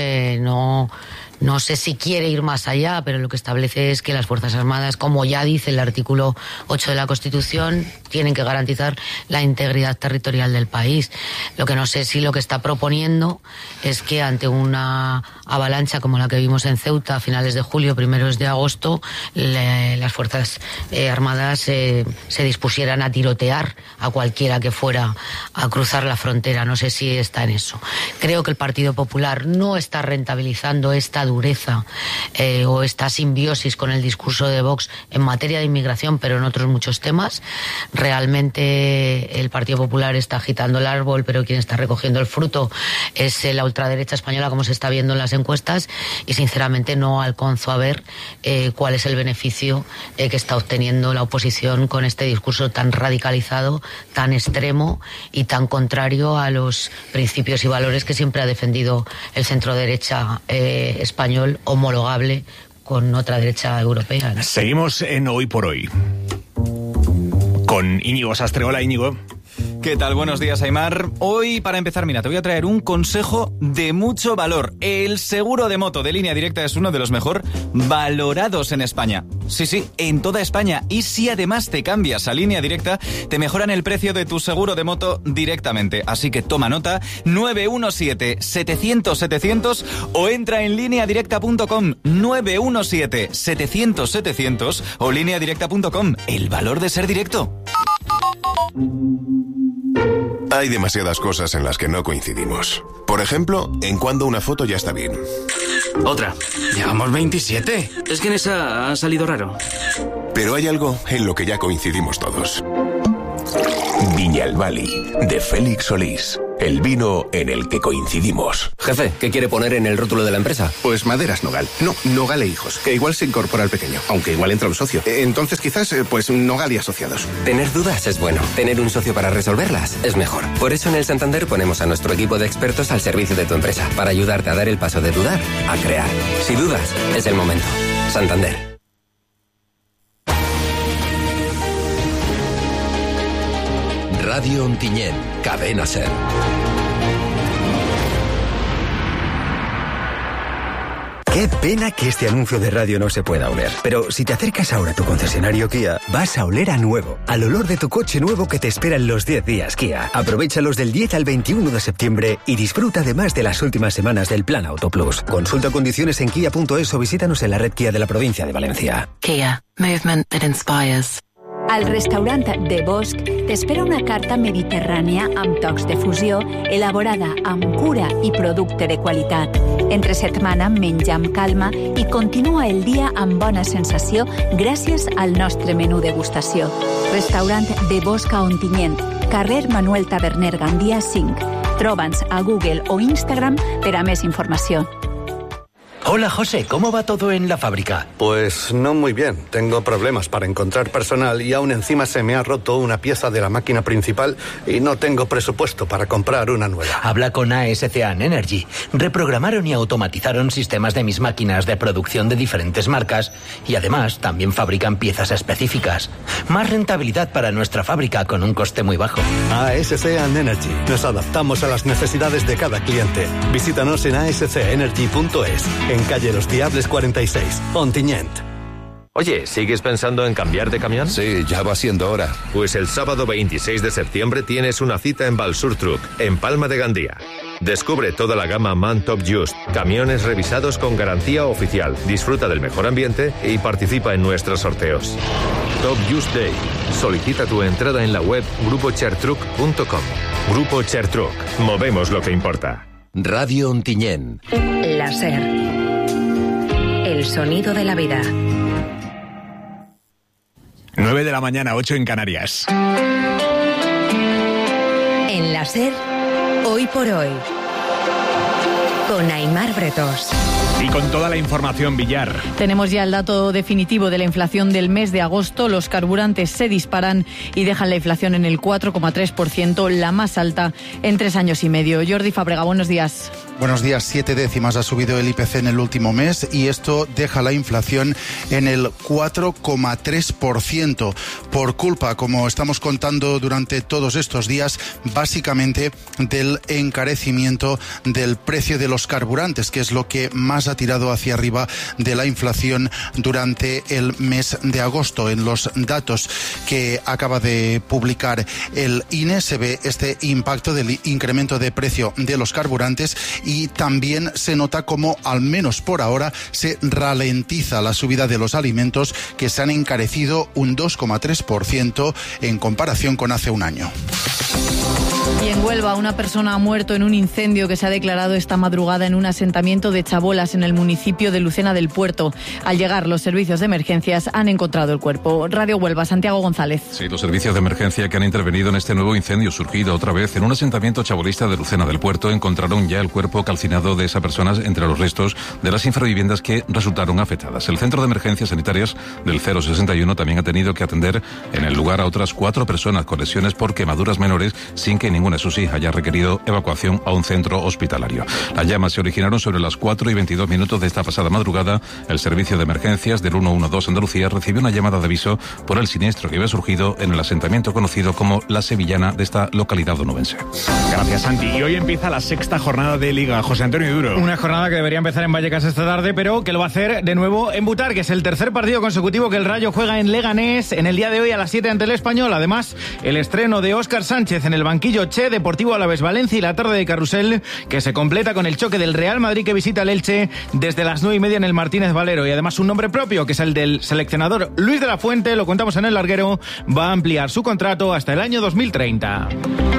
no sé si quiere ir más allá, pero lo que establece es que las Fuerzas Armadas, como ya dice el artículo 8 de la Constitución, tienen que garantizar la integridad territorial del país. Lo que no sé si lo que está proponiendo es que ante una avalancha como la que vimos en Ceuta a finales de julio, primeros de agosto, las Fuerzas Armadas se dispusieran a tirotear a cualquiera que fuera a cruzar la frontera. No sé si está en eso. Creo que el Partido Popular no está rentabilizando esta dureza o esta simbiosis con el discurso de Vox en materia de inmigración, pero en otros muchos temas. Realmente el Partido Popular está agitando el árbol, pero quien está recogiendo el fruto es la ultraderecha española, como se está viendo en las encuestas, y sinceramente no alcanzo a ver cuál es el beneficio que está obteniendo la oposición con este discurso tan radicalizado, tan extremo y tan contrario a los principios y valores que siempre ha defendido el centro-derecha español, homologable con otra derecha europea, ¿no? Seguimos en Hoy por Hoy con Íñigo Sastre. Hola, Íñigo. ¿Qué tal? Buenos días, Aimar. Hoy, para empezar, mira, te voy a traer un consejo de mucho valor. El seguro de moto de Línea Directa es uno de los mejor valorados en España. Sí, en toda España. Y si además te cambias a Línea Directa, te mejoran el precio de tu seguro de moto directamente. Así que toma nota, 917-700-700 o entra en lineadirecta.com, 917-700-700 o lineadirecta.com. El valor de ser directo. Hay demasiadas cosas en las que no coincidimos. Por ejemplo, en cuando una foto ya está bien. Otra. Llevamos 27. Es que en esa ha salido raro. Pero hay algo en lo que ya coincidimos todos. Viñalbali, de Félix Solís. El vino en el que coincidimos. Jefe, ¿qué quiere poner en el rótulo de la empresa? Pues Maderas Nogal. No, Nogal e Hijos, que igual se incorpora al pequeño, aunque igual entra un socio. Entonces quizás, pues Nogal y Asociados. Tener dudas es bueno. Tener un socio para resolverlas es mejor. Por eso en el Santander ponemos a nuestro equipo de expertos al servicio de tu empresa, para ayudarte a dar el paso de dudar a crear. Si dudas, es el momento. Santander. Radio Ontinyent, Cadena SER. Qué pena que este anuncio de radio no se pueda oler. Pero si te acercas ahora a tu concesionario Kia, vas a oler a nuevo. Al olor de tu coche nuevo que te espera en los 10 días Kia. Aprovéchalos del 10 al 21 de septiembre y disfruta además de las últimas semanas del Plan Auto Plus. Consulta condiciones en kia.es o visítanos en la red Kia de la provincia de Valencia. Kia. Movement that inspires. Al restaurant de Bosch t'espera una carta mediterrània amb tocs de fusió, elaborada amb cura i producte de qualitat. Entre setmana menja amb calma i continua el dia amb bona sensació gràcies al nostre menú degustació. Restaurant de Bosch a Ontinyent, carrer Manuel Taberner Gandia 5. Troba'ns a Google o Instagram per a més informació. Hola José, ¿cómo va todo en la fábrica? Pues no muy bien. Tengo problemas para encontrar personal y aún encima se me ha roto una pieza de la máquina principal y no tengo presupuesto para comprar una nueva. Habla con ASCAN Energy. Reprogramaron y automatizaron sistemas de mis máquinas de producción de diferentes marcas y además también fabrican piezas específicas. Más rentabilidad para nuestra fábrica con un coste muy bajo. ASCAN Energy. Nos adaptamos a las necesidades de cada cliente. Visítanos en ascenergy.es. En calle Los Diables 46, Ontinyent. Oye, ¿sigues pensando en cambiar de camión? Sí, ya va siendo hora. Pues el sábado 26 de septiembre tienes una cita en Balsur Truck, en Palma de Gandía. Descubre toda la gama MAN Top Just, camiones revisados con garantía oficial, disfruta del mejor ambiente y participa en nuestros sorteos. Top Just Day. Solicita tu entrada en la web grupochertruck.com. Grupo Chertruck. Movemos lo que importa. Radio Ontinyent. La SER. El sonido de la vida. 9 de la mañana, 8 en Canarias. En la SER, hoy por hoy. Con Aimar Bretos. Y con toda la información, Villar. Tenemos ya el dato definitivo de la inflación del mes de agosto. Los carburantes se disparan y dejan la inflación en el 4,3%, la más alta en 3 años y medio. Jordi Fábrega, buenos días. Buenos días. 7 décimas ha subido el IPC en el último mes y esto deja la inflación en el 4,3%. Por culpa, como estamos contando durante todos estos días, básicamente del encarecimiento del precio de los carburantes, que es lo que más ha tirado hacia arriba de la inflación durante el mes de agosto. En los datos que acaba de publicar el INE se ve este impacto del incremento de precio de los carburantes y también se nota como, al menos por ahora, se ralentiza la subida de los alimentos, que se han encarecido un 2,3% en comparación con hace un año. Y en Huelva, una persona ha muerto en un incendio que se ha declarado esta madrugada en un asentamiento de chabolas en el municipio de Lucena del Puerto. Al llegar los servicios de emergencias han encontrado el cuerpo. Radio Huelva, Santiago González. Sí, los servicios de emergencia que han intervenido en este nuevo incendio surgido otra vez en un asentamiento chabolista de Lucena del Puerto encontraron ya el cuerpo calcinado de esa persona entre los restos de las infraviviendas que resultaron afectadas. El Centro de Emergencias Sanitarias del 061 también ha tenido que atender en el lugar a otras 4 personas con lesiones por quemaduras menores sin que ninguna de sus hijas haya requerido evacuación a un centro hospitalario. Las llamas se originaron sobre las 4:22 de esta pasada madrugada. El servicio de emergencias del 112 Andalucía recibió una llamada de aviso por el siniestro que había surgido en el asentamiento conocido como La Sevillana de esta localidad onubense. Gracias, Santi. Y hoy empieza la 6ª jornada de Liga. José Antonio Duro. Una jornada que debería empezar en Vallecas esta tarde, pero que lo va a hacer de nuevo en Butar, que es el tercer partido consecutivo que el Rayo juega en Leganés en el día de hoy a las 7 ante el Español. Además, el estreno de Óscar Sánchez en el banquillo Che, Deportivo Alavés Valencia y la tarde de Carrusel, que se completa con el choque del Real Madrid que visita el Elche desde las 9:30 en el Martínez Valero. Y además un nombre propio, que es el del seleccionador Luis de la Fuente, lo contamos en El Larguero, va a ampliar su contrato hasta el año 2030.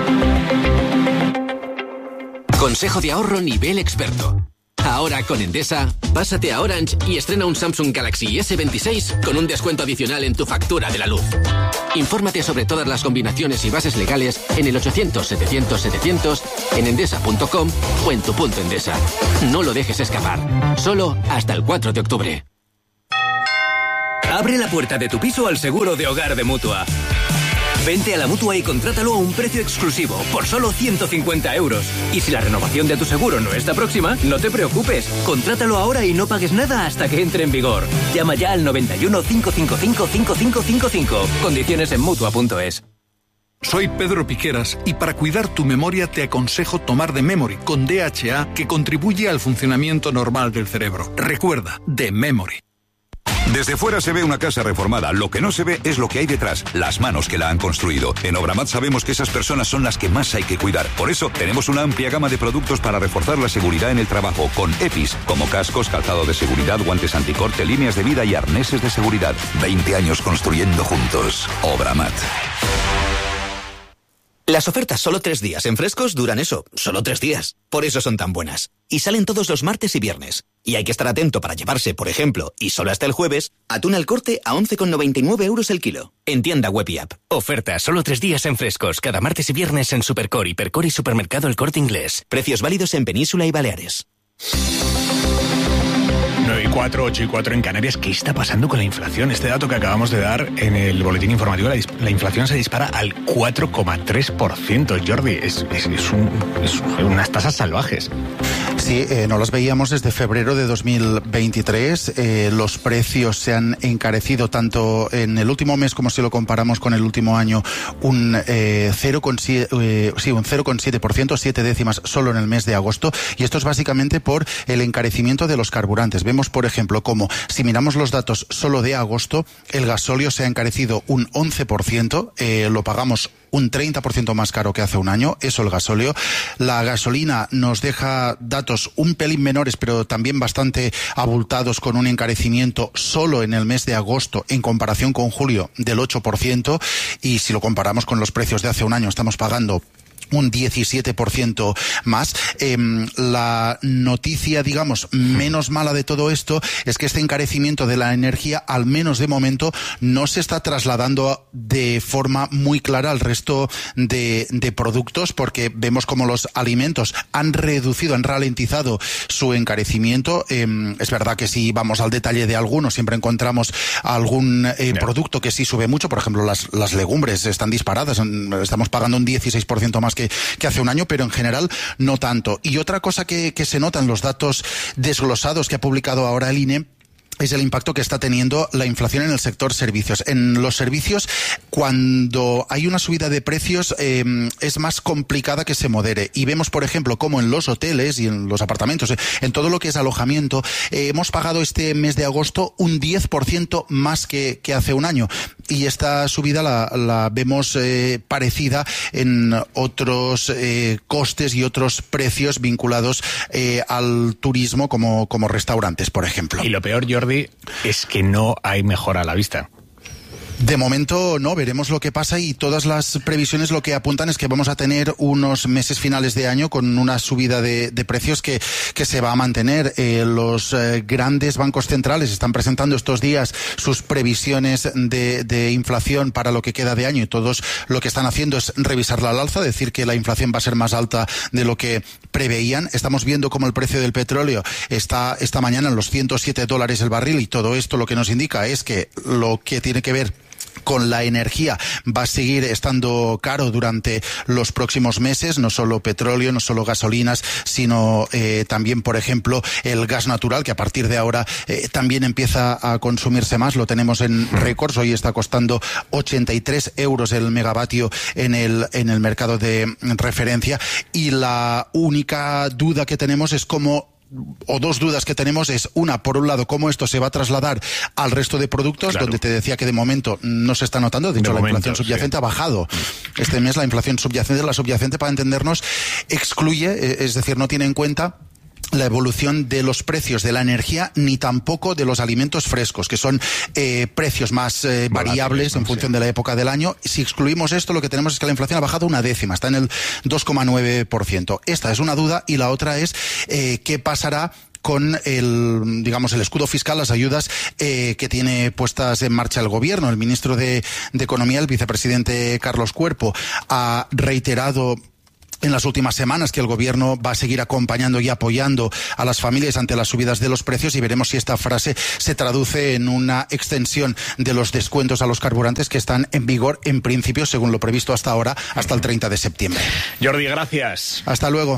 Consejo de ahorro nivel experto. Ahora con Endesa, pásate a Orange y estrena un Samsung Galaxy S26 con un descuento adicional en tu factura de la luz. Infórmate sobre todas las combinaciones y bases legales en el 800-700-700, en endesa.com o en tu punto Endesa. No lo dejes escapar. Solo hasta el 4 de octubre. Abre la puerta de tu piso al seguro de hogar de Mutua. Vente a la Mutua y contrátalo a un precio exclusivo, por solo 150 euros. Y si la renovación de tu seguro no está próxima, no te preocupes. Contrátalo ahora y no pagues nada hasta que entre en vigor. Llama ya al 91 555 5555. Condiciones en Mutua.es. Soy Pedro Piqueras y para cuidar tu memoria te aconsejo tomar The Memory con DHA, que contribuye al funcionamiento normal del cerebro. Recuerda, The Memory. Desde fuera se ve una casa reformada, lo que no se ve es lo que hay detrás, las manos que la han construido. En Obramat sabemos que esas personas son las que más hay que cuidar. Por eso tenemos una amplia gama de productos para reforzar la seguridad en el trabajo, con EPIs, como cascos, calzado de seguridad, guantes anticorte, líneas de vida y arneses de seguridad. 20 años construyendo juntos. Obramat. Las ofertas solo 3 días en Frescos duran eso, solo 3 días. Por eso son tan buenas. Y salen todos los martes y viernes. Y hay que estar atento para llevarse, por ejemplo, y solo hasta el jueves, atún al corte a 11,99 euros el kilo. En tienda web y app. Ofertas solo 3 días en Frescos, cada martes y viernes en Supercor, Hipercor y Supermercado El Corte Inglés. Precios válidos en Península y Baleares. 9:04, 8:04 en Canarias. ¿Qué está pasando con la inflación? Este dato que acabamos de dar en el boletín informativo, la inflación se dispara al 4,3%. Jordi, es unas tasas salvajes. Sí, no las veíamos desde febrero de 2023. Los precios se han encarecido tanto en el último mes como si lo comparamos con el último año, un 0,7%, 7 décimas solo en el mes de agosto. Y esto es básicamente por el encarecimiento de los carburantes. Vemos, por ejemplo, como si miramos los datos solo de agosto, el gasóleo se ha encarecido un 11%, lo pagamos un 30% más caro que hace un año, eso el gasóleo. La gasolina nos deja datos un pelín menores, pero también bastante abultados, con un encarecimiento solo en el mes de agosto en comparación con julio del 8%, y si lo comparamos con los precios de hace un año, estamos pagando un 17% más. La noticia, digamos, menos mala de todo esto es que este encarecimiento de la energía, al menos de momento, no se está trasladando de forma muy clara al resto de productos, porque vemos como los alimentos han reducido, han ralentizado su encarecimiento. Es verdad que si vamos al detalle de algunos, siempre encontramos algún producto que sí sube mucho. Por ejemplo, las legumbres están disparadas, estamos pagando un 16% más que hace un año, pero en general no tanto. Y otra cosa que se nota en los datos desglosados que ha publicado ahora el INE es el impacto que está teniendo la inflación en el sector servicios. En los servicios, cuando hay una subida de precios, es más complicada que se modere. Y vemos, por ejemplo, como en los hoteles y en los apartamentos, en todo lo que es alojamiento, hemos pagado este mes de agosto un 10% más que hace un año. Y esta subida la vemos parecida en otros costes y otros precios vinculados al turismo, como restaurantes, por ejemplo. Y lo peor, Jordi, es que no hay mejora a la vista. De momento no, veremos lo que pasa, y todas las previsiones lo que apuntan es que vamos a tener unos meses finales de año con una subida de precios que se va a mantener. Los grandes bancos centrales están presentando estos días sus previsiones de inflación para lo que queda de año, y todos lo que están haciendo es revisarla al alza, decir que la inflación va a ser más alta de lo que preveían. Estamos viendo cómo el precio del petróleo está esta mañana en los $107 el barril, y todo esto lo que nos indica es que lo que tiene que ver con la energía va a seguir estando caro durante los próximos meses, no solo petróleo, no solo gasolinas, sino también, por ejemplo, el gas natural, que a partir de ahora también empieza a consumirse más. Lo tenemos en récords, hoy está costando 83 euros el megavatio en el mercado de referencia, y la única duda que tenemos es dos dudas que tenemos es, una, por un lado, cómo esto se va a trasladar al resto de productos, claro, donde te decía que de momento no se está notando. De hecho, la inflación subyacente ha bajado. Este mes la inflación subyacente, para entendernos, excluye, es decir, no tiene en cuenta la evolución de los precios de la energía, ni tampoco de los alimentos frescos, que son precios más variables en función de la época del año. Si excluimos esto, lo que tenemos es que la inflación ha bajado una décima, está en el 2,9%. Esta es una duda, y la otra es qué pasará con el escudo fiscal, las ayudas que tiene puestas en marcha el gobierno. El ministro de Economía, el vicepresidente Carlos Cuerpo, ha reiterado en las últimas semanas que el gobierno va a seguir acompañando y apoyando a las familias ante las subidas de los precios, y veremos si esta frase se traduce en una extensión de los descuentos a los carburantes que están en vigor, en principio, según lo previsto hasta ahora, hasta el 30 de septiembre. Jordi, gracias. Hasta luego.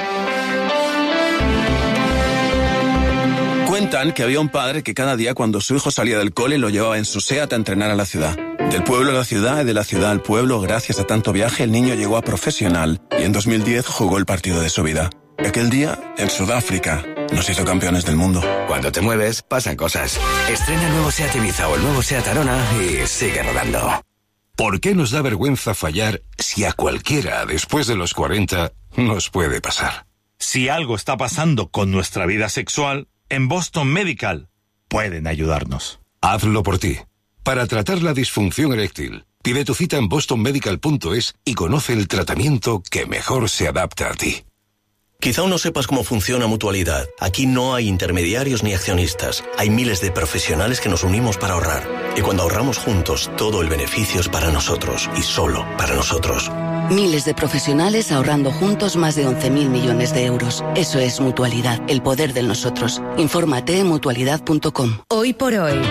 Cuentan que había un padre que cada día, cuando su hijo salía del cole, lo llevaba en su SEAT a entrenar a la ciudad. Del pueblo a la ciudad y de la ciudad al pueblo, gracias a tanto viaje, el niño llegó a profesional y en 2010 jugó el partido de su vida. Aquel día, en Sudáfrica, nos hizo campeones del mundo. Cuando te mueves, pasan cosas. Estrena el nuevo SEAT Ibiza o el nuevo SEAT Arona y sigue rodando. ¿Por qué nos da vergüenza fallar si a cualquiera después de los 40 nos puede pasar? Si algo está pasando con nuestra vida sexual, en Boston Medical pueden ayudarnos. Hazlo por ti. Para tratar la disfunción eréctil, pide tu cita en bostonmedical.es y conoce el tratamiento que mejor se adapta a ti. Quizá aún no sepas cómo funciona Mutualidad. Aquí no hay intermediarios ni accionistas. Hay miles de profesionales que nos unimos para ahorrar. Y cuando ahorramos juntos, todo el beneficio es para nosotros y solo para nosotros. Miles de profesionales ahorrando juntos más de 11.000 millones de euros. Eso es Mutualidad, el poder del nosotros. Infórmate en mutualidad.com. Hoy por hoy,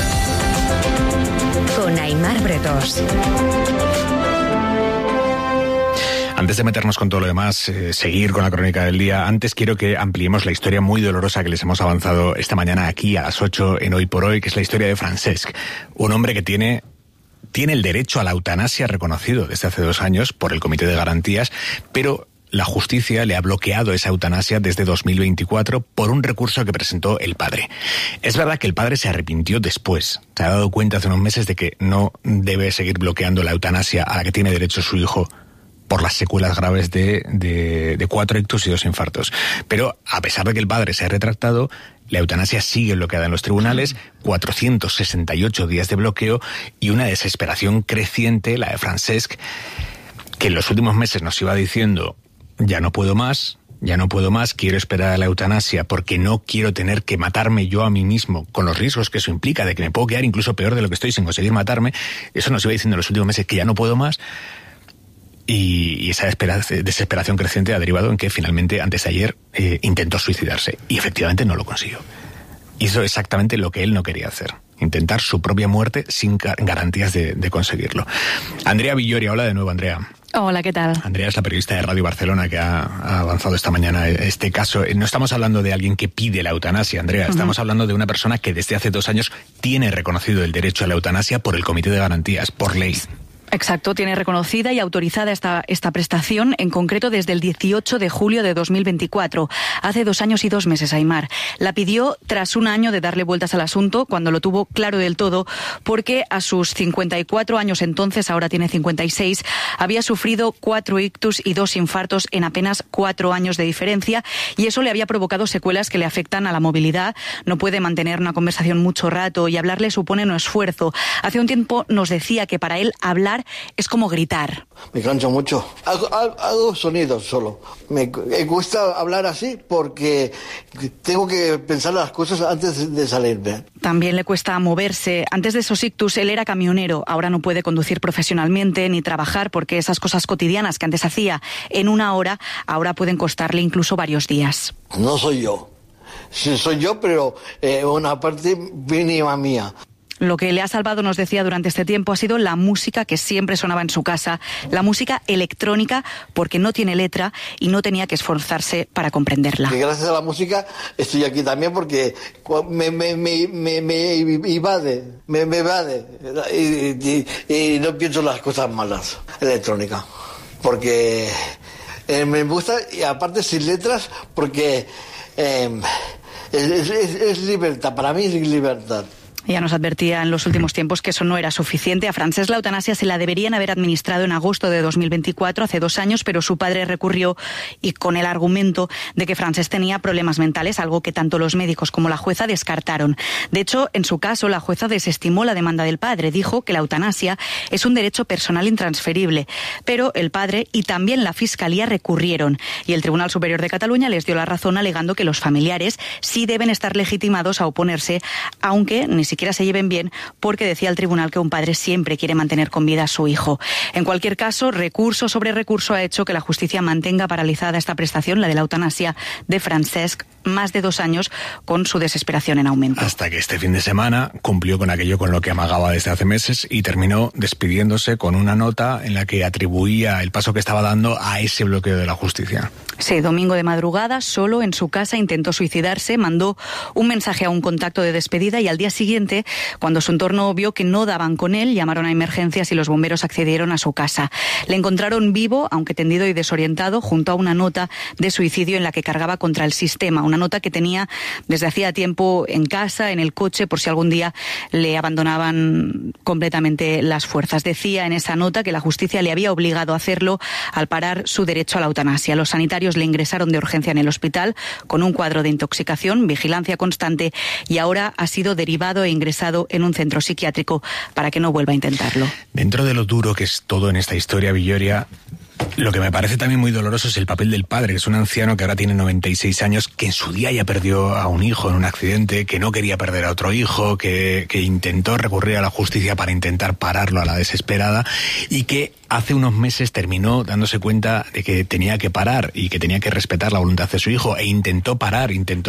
con Aimar Bretos. Antes de meternos con todo lo demás, seguir con la crónica del día, antes quiero que ampliemos la historia muy dolorosa que les hemos avanzado esta mañana aquí a las 8 en Hoy por Hoy, que es la historia de Francesc, un hombre que tiene el derecho a la eutanasia reconocido desde hace 2 años por el Comité de Garantías, pero la justicia le ha bloqueado esa eutanasia desde 2024 por un recurso que presentó el padre. Es verdad que el padre se arrepintió después. Se ha dado cuenta hace unos meses de que no debe seguir bloqueando la eutanasia a la que tiene derecho su hijo por las secuelas graves de 4 ictus y 2 infartos. Pero a pesar de que el padre se ha retractado, la eutanasia sigue bloqueada en los tribunales, 468 días de bloqueo y una desesperación creciente, la de Francesc, que en los últimos meses nos iba diciendo: ya no puedo más, quiero esperar a la eutanasia porque no quiero tener que matarme yo a mí mismo, con los riesgos que eso implica, de que me puedo quedar incluso peor de lo que estoy sin conseguir matarme. Eso nos iba diciendo en los últimos meses, que ya no puedo más. Y esa desesperación creciente ha derivado en que finalmente, antes de ayer, intentó suicidarse. Y efectivamente no lo consiguió. Hizo exactamente lo que él no quería hacer: intentar su propia muerte sin garantías de conseguirlo. Andrea Villoria, hola de nuevo, Andrea. Hola, ¿qué tal? Andrea es la periodista de Radio Barcelona que ha avanzado esta mañana este caso. No estamos hablando de alguien que pide la eutanasia, Andrea. Estamos hablando de una persona que desde hace 2 años tiene reconocido el derecho a la eutanasia por el Comité de Garantías, por ley. Exacto, tiene reconocida y autorizada esta prestación, en concreto desde el 18 de julio de 2024. Hace 2 años y 2 meses, Aimar. La pidió tras 1 año de darle vueltas al asunto, cuando lo tuvo claro del todo, porque a sus 54 años entonces, ahora tiene 56, había sufrido 4 ictus y 2 infartos en apenas 4 años de diferencia, y eso le había provocado secuelas que le afectan a la movilidad. No puede mantener una conversación mucho rato y hablarle supone un esfuerzo. Hace un tiempo nos decía que para él hablar es como gritar. Me canso mucho. Hago sonidos solo. Me cuesta hablar así porque tengo que pensar las cosas antes de salirme. También le cuesta moverse. Antes de esos ictus él era camionero. Ahora no puede conducir profesionalmente ni trabajar porque esas cosas cotidianas que antes hacía en 1 hora, ahora pueden costarle incluso varios días. No soy yo. Sí, soy yo, pero una parte mínima mía. Lo que le ha salvado, nos decía, durante este tiempo ha sido la música que siempre sonaba en su casa, la música electrónica, porque no tiene letra y no tenía que esforzarse para comprenderla. Y gracias a la música estoy aquí también porque me evade y no pienso las cosas malas, electrónica, porque me gusta, y aparte sin letras, porque es libertad, para mí es libertad. Ella nos advertía en los últimos tiempos que eso no era suficiente. A Francesc la eutanasia se la deberían haber administrado en agosto de 2024, hace 2 años, pero su padre recurrió y con el argumento de que Francesc tenía problemas mentales, algo que tanto los médicos como la jueza descartaron. De hecho, en su caso, la jueza desestimó la demanda del padre. Dijo que la eutanasia es un derecho personal intransferible, pero el padre y también la Fiscalía recurrieron y el Tribunal Superior de Cataluña les dio la razón alegando que los familiares sí deben estar legitimados a oponerse, aunque ni siquiera se lleven bien, porque decía el tribunal que un padre siempre quiere mantener con vida a su hijo. En cualquier caso, recurso sobre recurso ha hecho que la justicia mantenga paralizada esta prestación, la de la eutanasia de Francesc, más de 2 años, con su desesperación en aumento. Hasta que este fin de semana cumplió con aquello con lo que amagaba desde hace meses y terminó despidiéndose con una nota en la que atribuía el paso que estaba dando a ese bloqueo de la justicia. Sí, domingo de madrugada, solo en su casa, intentó suicidarse, mandó un mensaje a un contacto de despedida y al día siguiente, cuando su entorno vio que no daban con él, llamaron a emergencias y los bomberos accedieron a su casa. Le encontraron vivo, aunque tendido y desorientado, junto a una nota de suicidio en la que cargaba contra el sistema. Una nota que tenía desde hacía tiempo en casa, en el coche, por si algún día le abandonaban completamente las fuerzas. Decía en esa nota que la justicia le había obligado a hacerlo al parar su derecho a la eutanasia. Los sanitarios le ingresaron de urgencia en el hospital con un cuadro de intoxicación, vigilancia constante, y ahora ha sido derivado e ingresado en un centro psiquiátrico para que no vuelva a intentarlo. Dentro de lo duro que es todo en esta historia, Villoria, lo que me parece también muy doloroso es el papel del padre, que es un anciano que ahora tiene 96 años, que en su día ya perdió a un hijo en un accidente, que no quería perder a otro hijo, que intentó recurrir a la justicia para intentar pararlo a la desesperada y que hace unos meses terminó dándose cuenta de que tenía que parar y que tenía que respetar la voluntad de su hijo e intentó parar,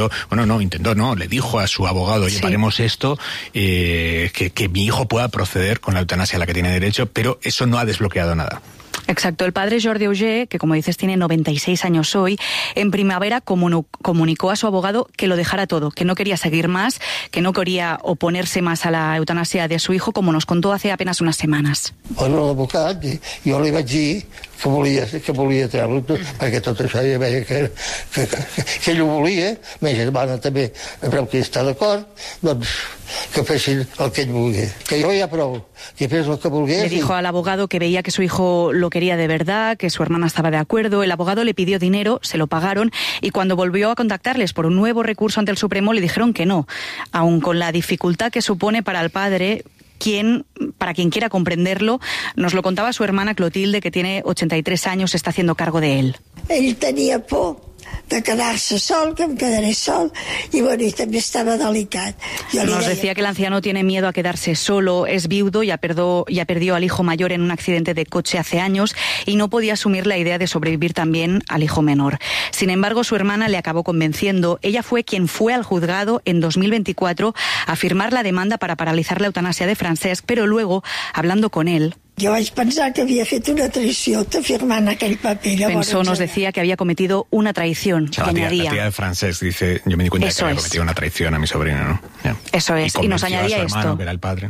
le dijo a su abogado, oye, paremos esto, que mi hijo pueda proceder con la eutanasia a la que tiene derecho, pero eso no ha desbloqueado nada. Exacto. El padre Jordi Auger, que como dices tiene 96 años hoy, en primavera comunicó a su abogado que lo dejara todo, que no quería seguir más, que no quería oponerse más a la eutanasia de su hijo, como nos contó hace apenas unas semanas. Bueno, l'advocat, jo li vaig dir que volia treure-ho, perquè tot això ja veia que ell ho volia, ma germana també veu que està d'acord, doncs que fessin el que ell vulgui. Que jo ja prou, que fes el que volgués. Le dijo al abogado que veía que su hijo lo quería de verdad, que su hermana estaba de acuerdo. El abogado le pidió dinero, se lo pagaron, y cuando volvió a contactarles por un nuevo recurso ante el Supremo le dijeron que no, aun con la dificultad que supone para el padre. Para quien quiera comprenderlo, nos lo contaba su hermana Clotilde, que tiene 83 años, se está haciendo cargo de él. Ell tenia por de quedar-se sol, que em quedaré sol, y bueno, y també estava delicat. Nos decía que el anciano tiene miedo a quedarse solo, es viudo, ya perdió al hijo mayor en un accidente de coche hace años y no podía asumir la idea de sobrevivir también al hijo menor. Sin embargo, su hermana le acabó convenciendo. Ella fue quien fue al juzgado en 2024 a firmar la demanda para paralizar la eutanasia de Francesc, pero luego, hablando con él, jo vaig pensar que havia fet una traïció firmant aquell paper. Pensó, nos decía que había cometido una traición. O sea, la tía de Francesc dice, yo me di cuenta de que había cometido una traición a mi sobrino, ¿no? Ya. Eso es, y nos añadía a su hermano, esto. Que era el padre.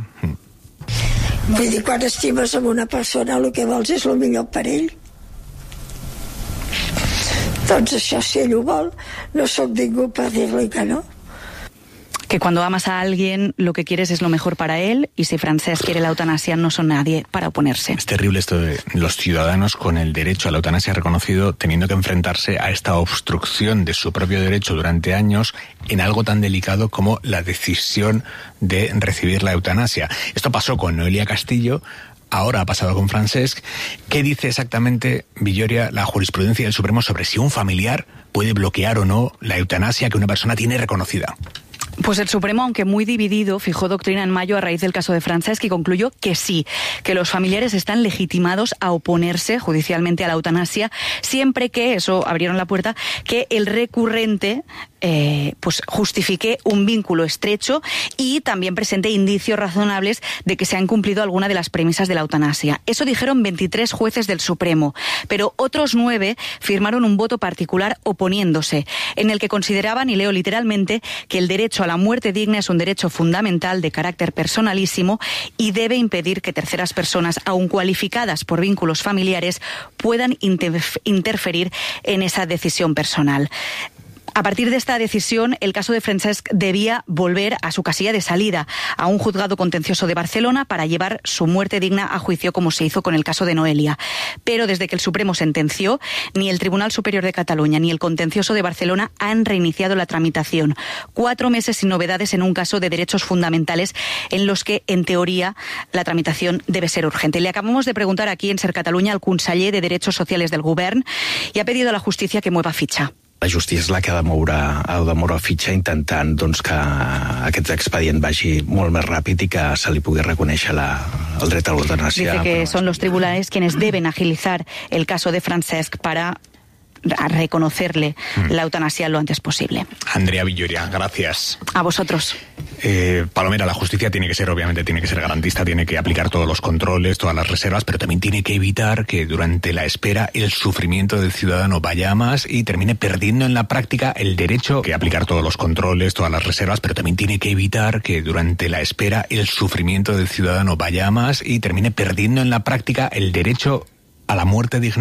Vull dir, quan estimes amb una persona, el que vols és el millor per ell. Doncs això, si ell ho vol, no sóc ningú per dir-li que no. Que cuando amas a alguien, lo que quieres es lo mejor para él, y si Francesc quiere la eutanasia, no son nadie para oponerse. Es terrible esto de los ciudadanos con el derecho a la eutanasia reconocido teniendo que enfrentarse a esta obstrucción de su propio derecho durante años en algo tan delicado como la decisión de recibir la eutanasia. Esto pasó con Noelia Castillo, ahora ha pasado con Francesc. ¿Qué dice exactamente, Villoria, la jurisprudencia del Supremo sobre si un familiar puede bloquear o no la eutanasia que una persona tiene reconocida? Pues el Supremo, aunque muy dividido, fijó doctrina en mayo a raíz del caso de Francesc y concluyó que sí, que los familiares están legitimados a oponerse judicialmente a la eutanasia, siempre que, eso abrieron la puerta, que el recurrente pues justifique un vínculo estrecho y también presente indicios razonables de que se han cumplido alguna de las premisas de la eutanasia. Eso dijeron 23 jueces del Supremo, pero otros 9 firmaron un voto particular oponiéndose, en el que consideraban, y leo literalmente, que el derecho a la muerte digna es un derecho fundamental de carácter personalísimo y debe impedir que terceras personas, aun cualificadas por vínculos familiares, puedan interferir en esa decisión personal. A partir de esta decisión, el caso de Francesc debía volver a su casilla de salida, a un juzgado contencioso de Barcelona, para llevar su muerte digna a juicio, como se hizo con el caso de Noelia. Pero desde que el Supremo sentenció, ni el Tribunal Superior de Cataluña ni el contencioso de Barcelona han reiniciado la tramitación. 4 meses sin novedades en un caso de derechos fundamentales en los que, en teoría, la tramitación debe ser urgente. Le acabamos de preguntar aquí en Ser Catalunya al conseller de Derechos Sociales del Govern i ha pedido a la justícia que mueva fitxa. La justícia és la que ha de moure fitxa intentant doncs, que aquest expedient vagi molt més ràpid i que se li pugui reconèixer el dret a l'eutanàsia. Dice que son los tribunales quienes deben agilizar el caso de Francesc para reconocerle la eutanasia lo antes posible. Andrea Villoria, gracias. A vosotros. Palomera, la justicia tiene que ser garantista, tiene que aplicar todos los controles, todas las reservas, pero también tiene que evitar que durante la espera el sufrimiento del ciudadano vaya a más y termine perdiendo en la práctica el derecho que aplicar todos los controles, todas las reservas, pero también tiene que evitar que durante la espera el sufrimiento del ciudadano vaya a más y termine perdiendo en la práctica el derecho a la muerte digna.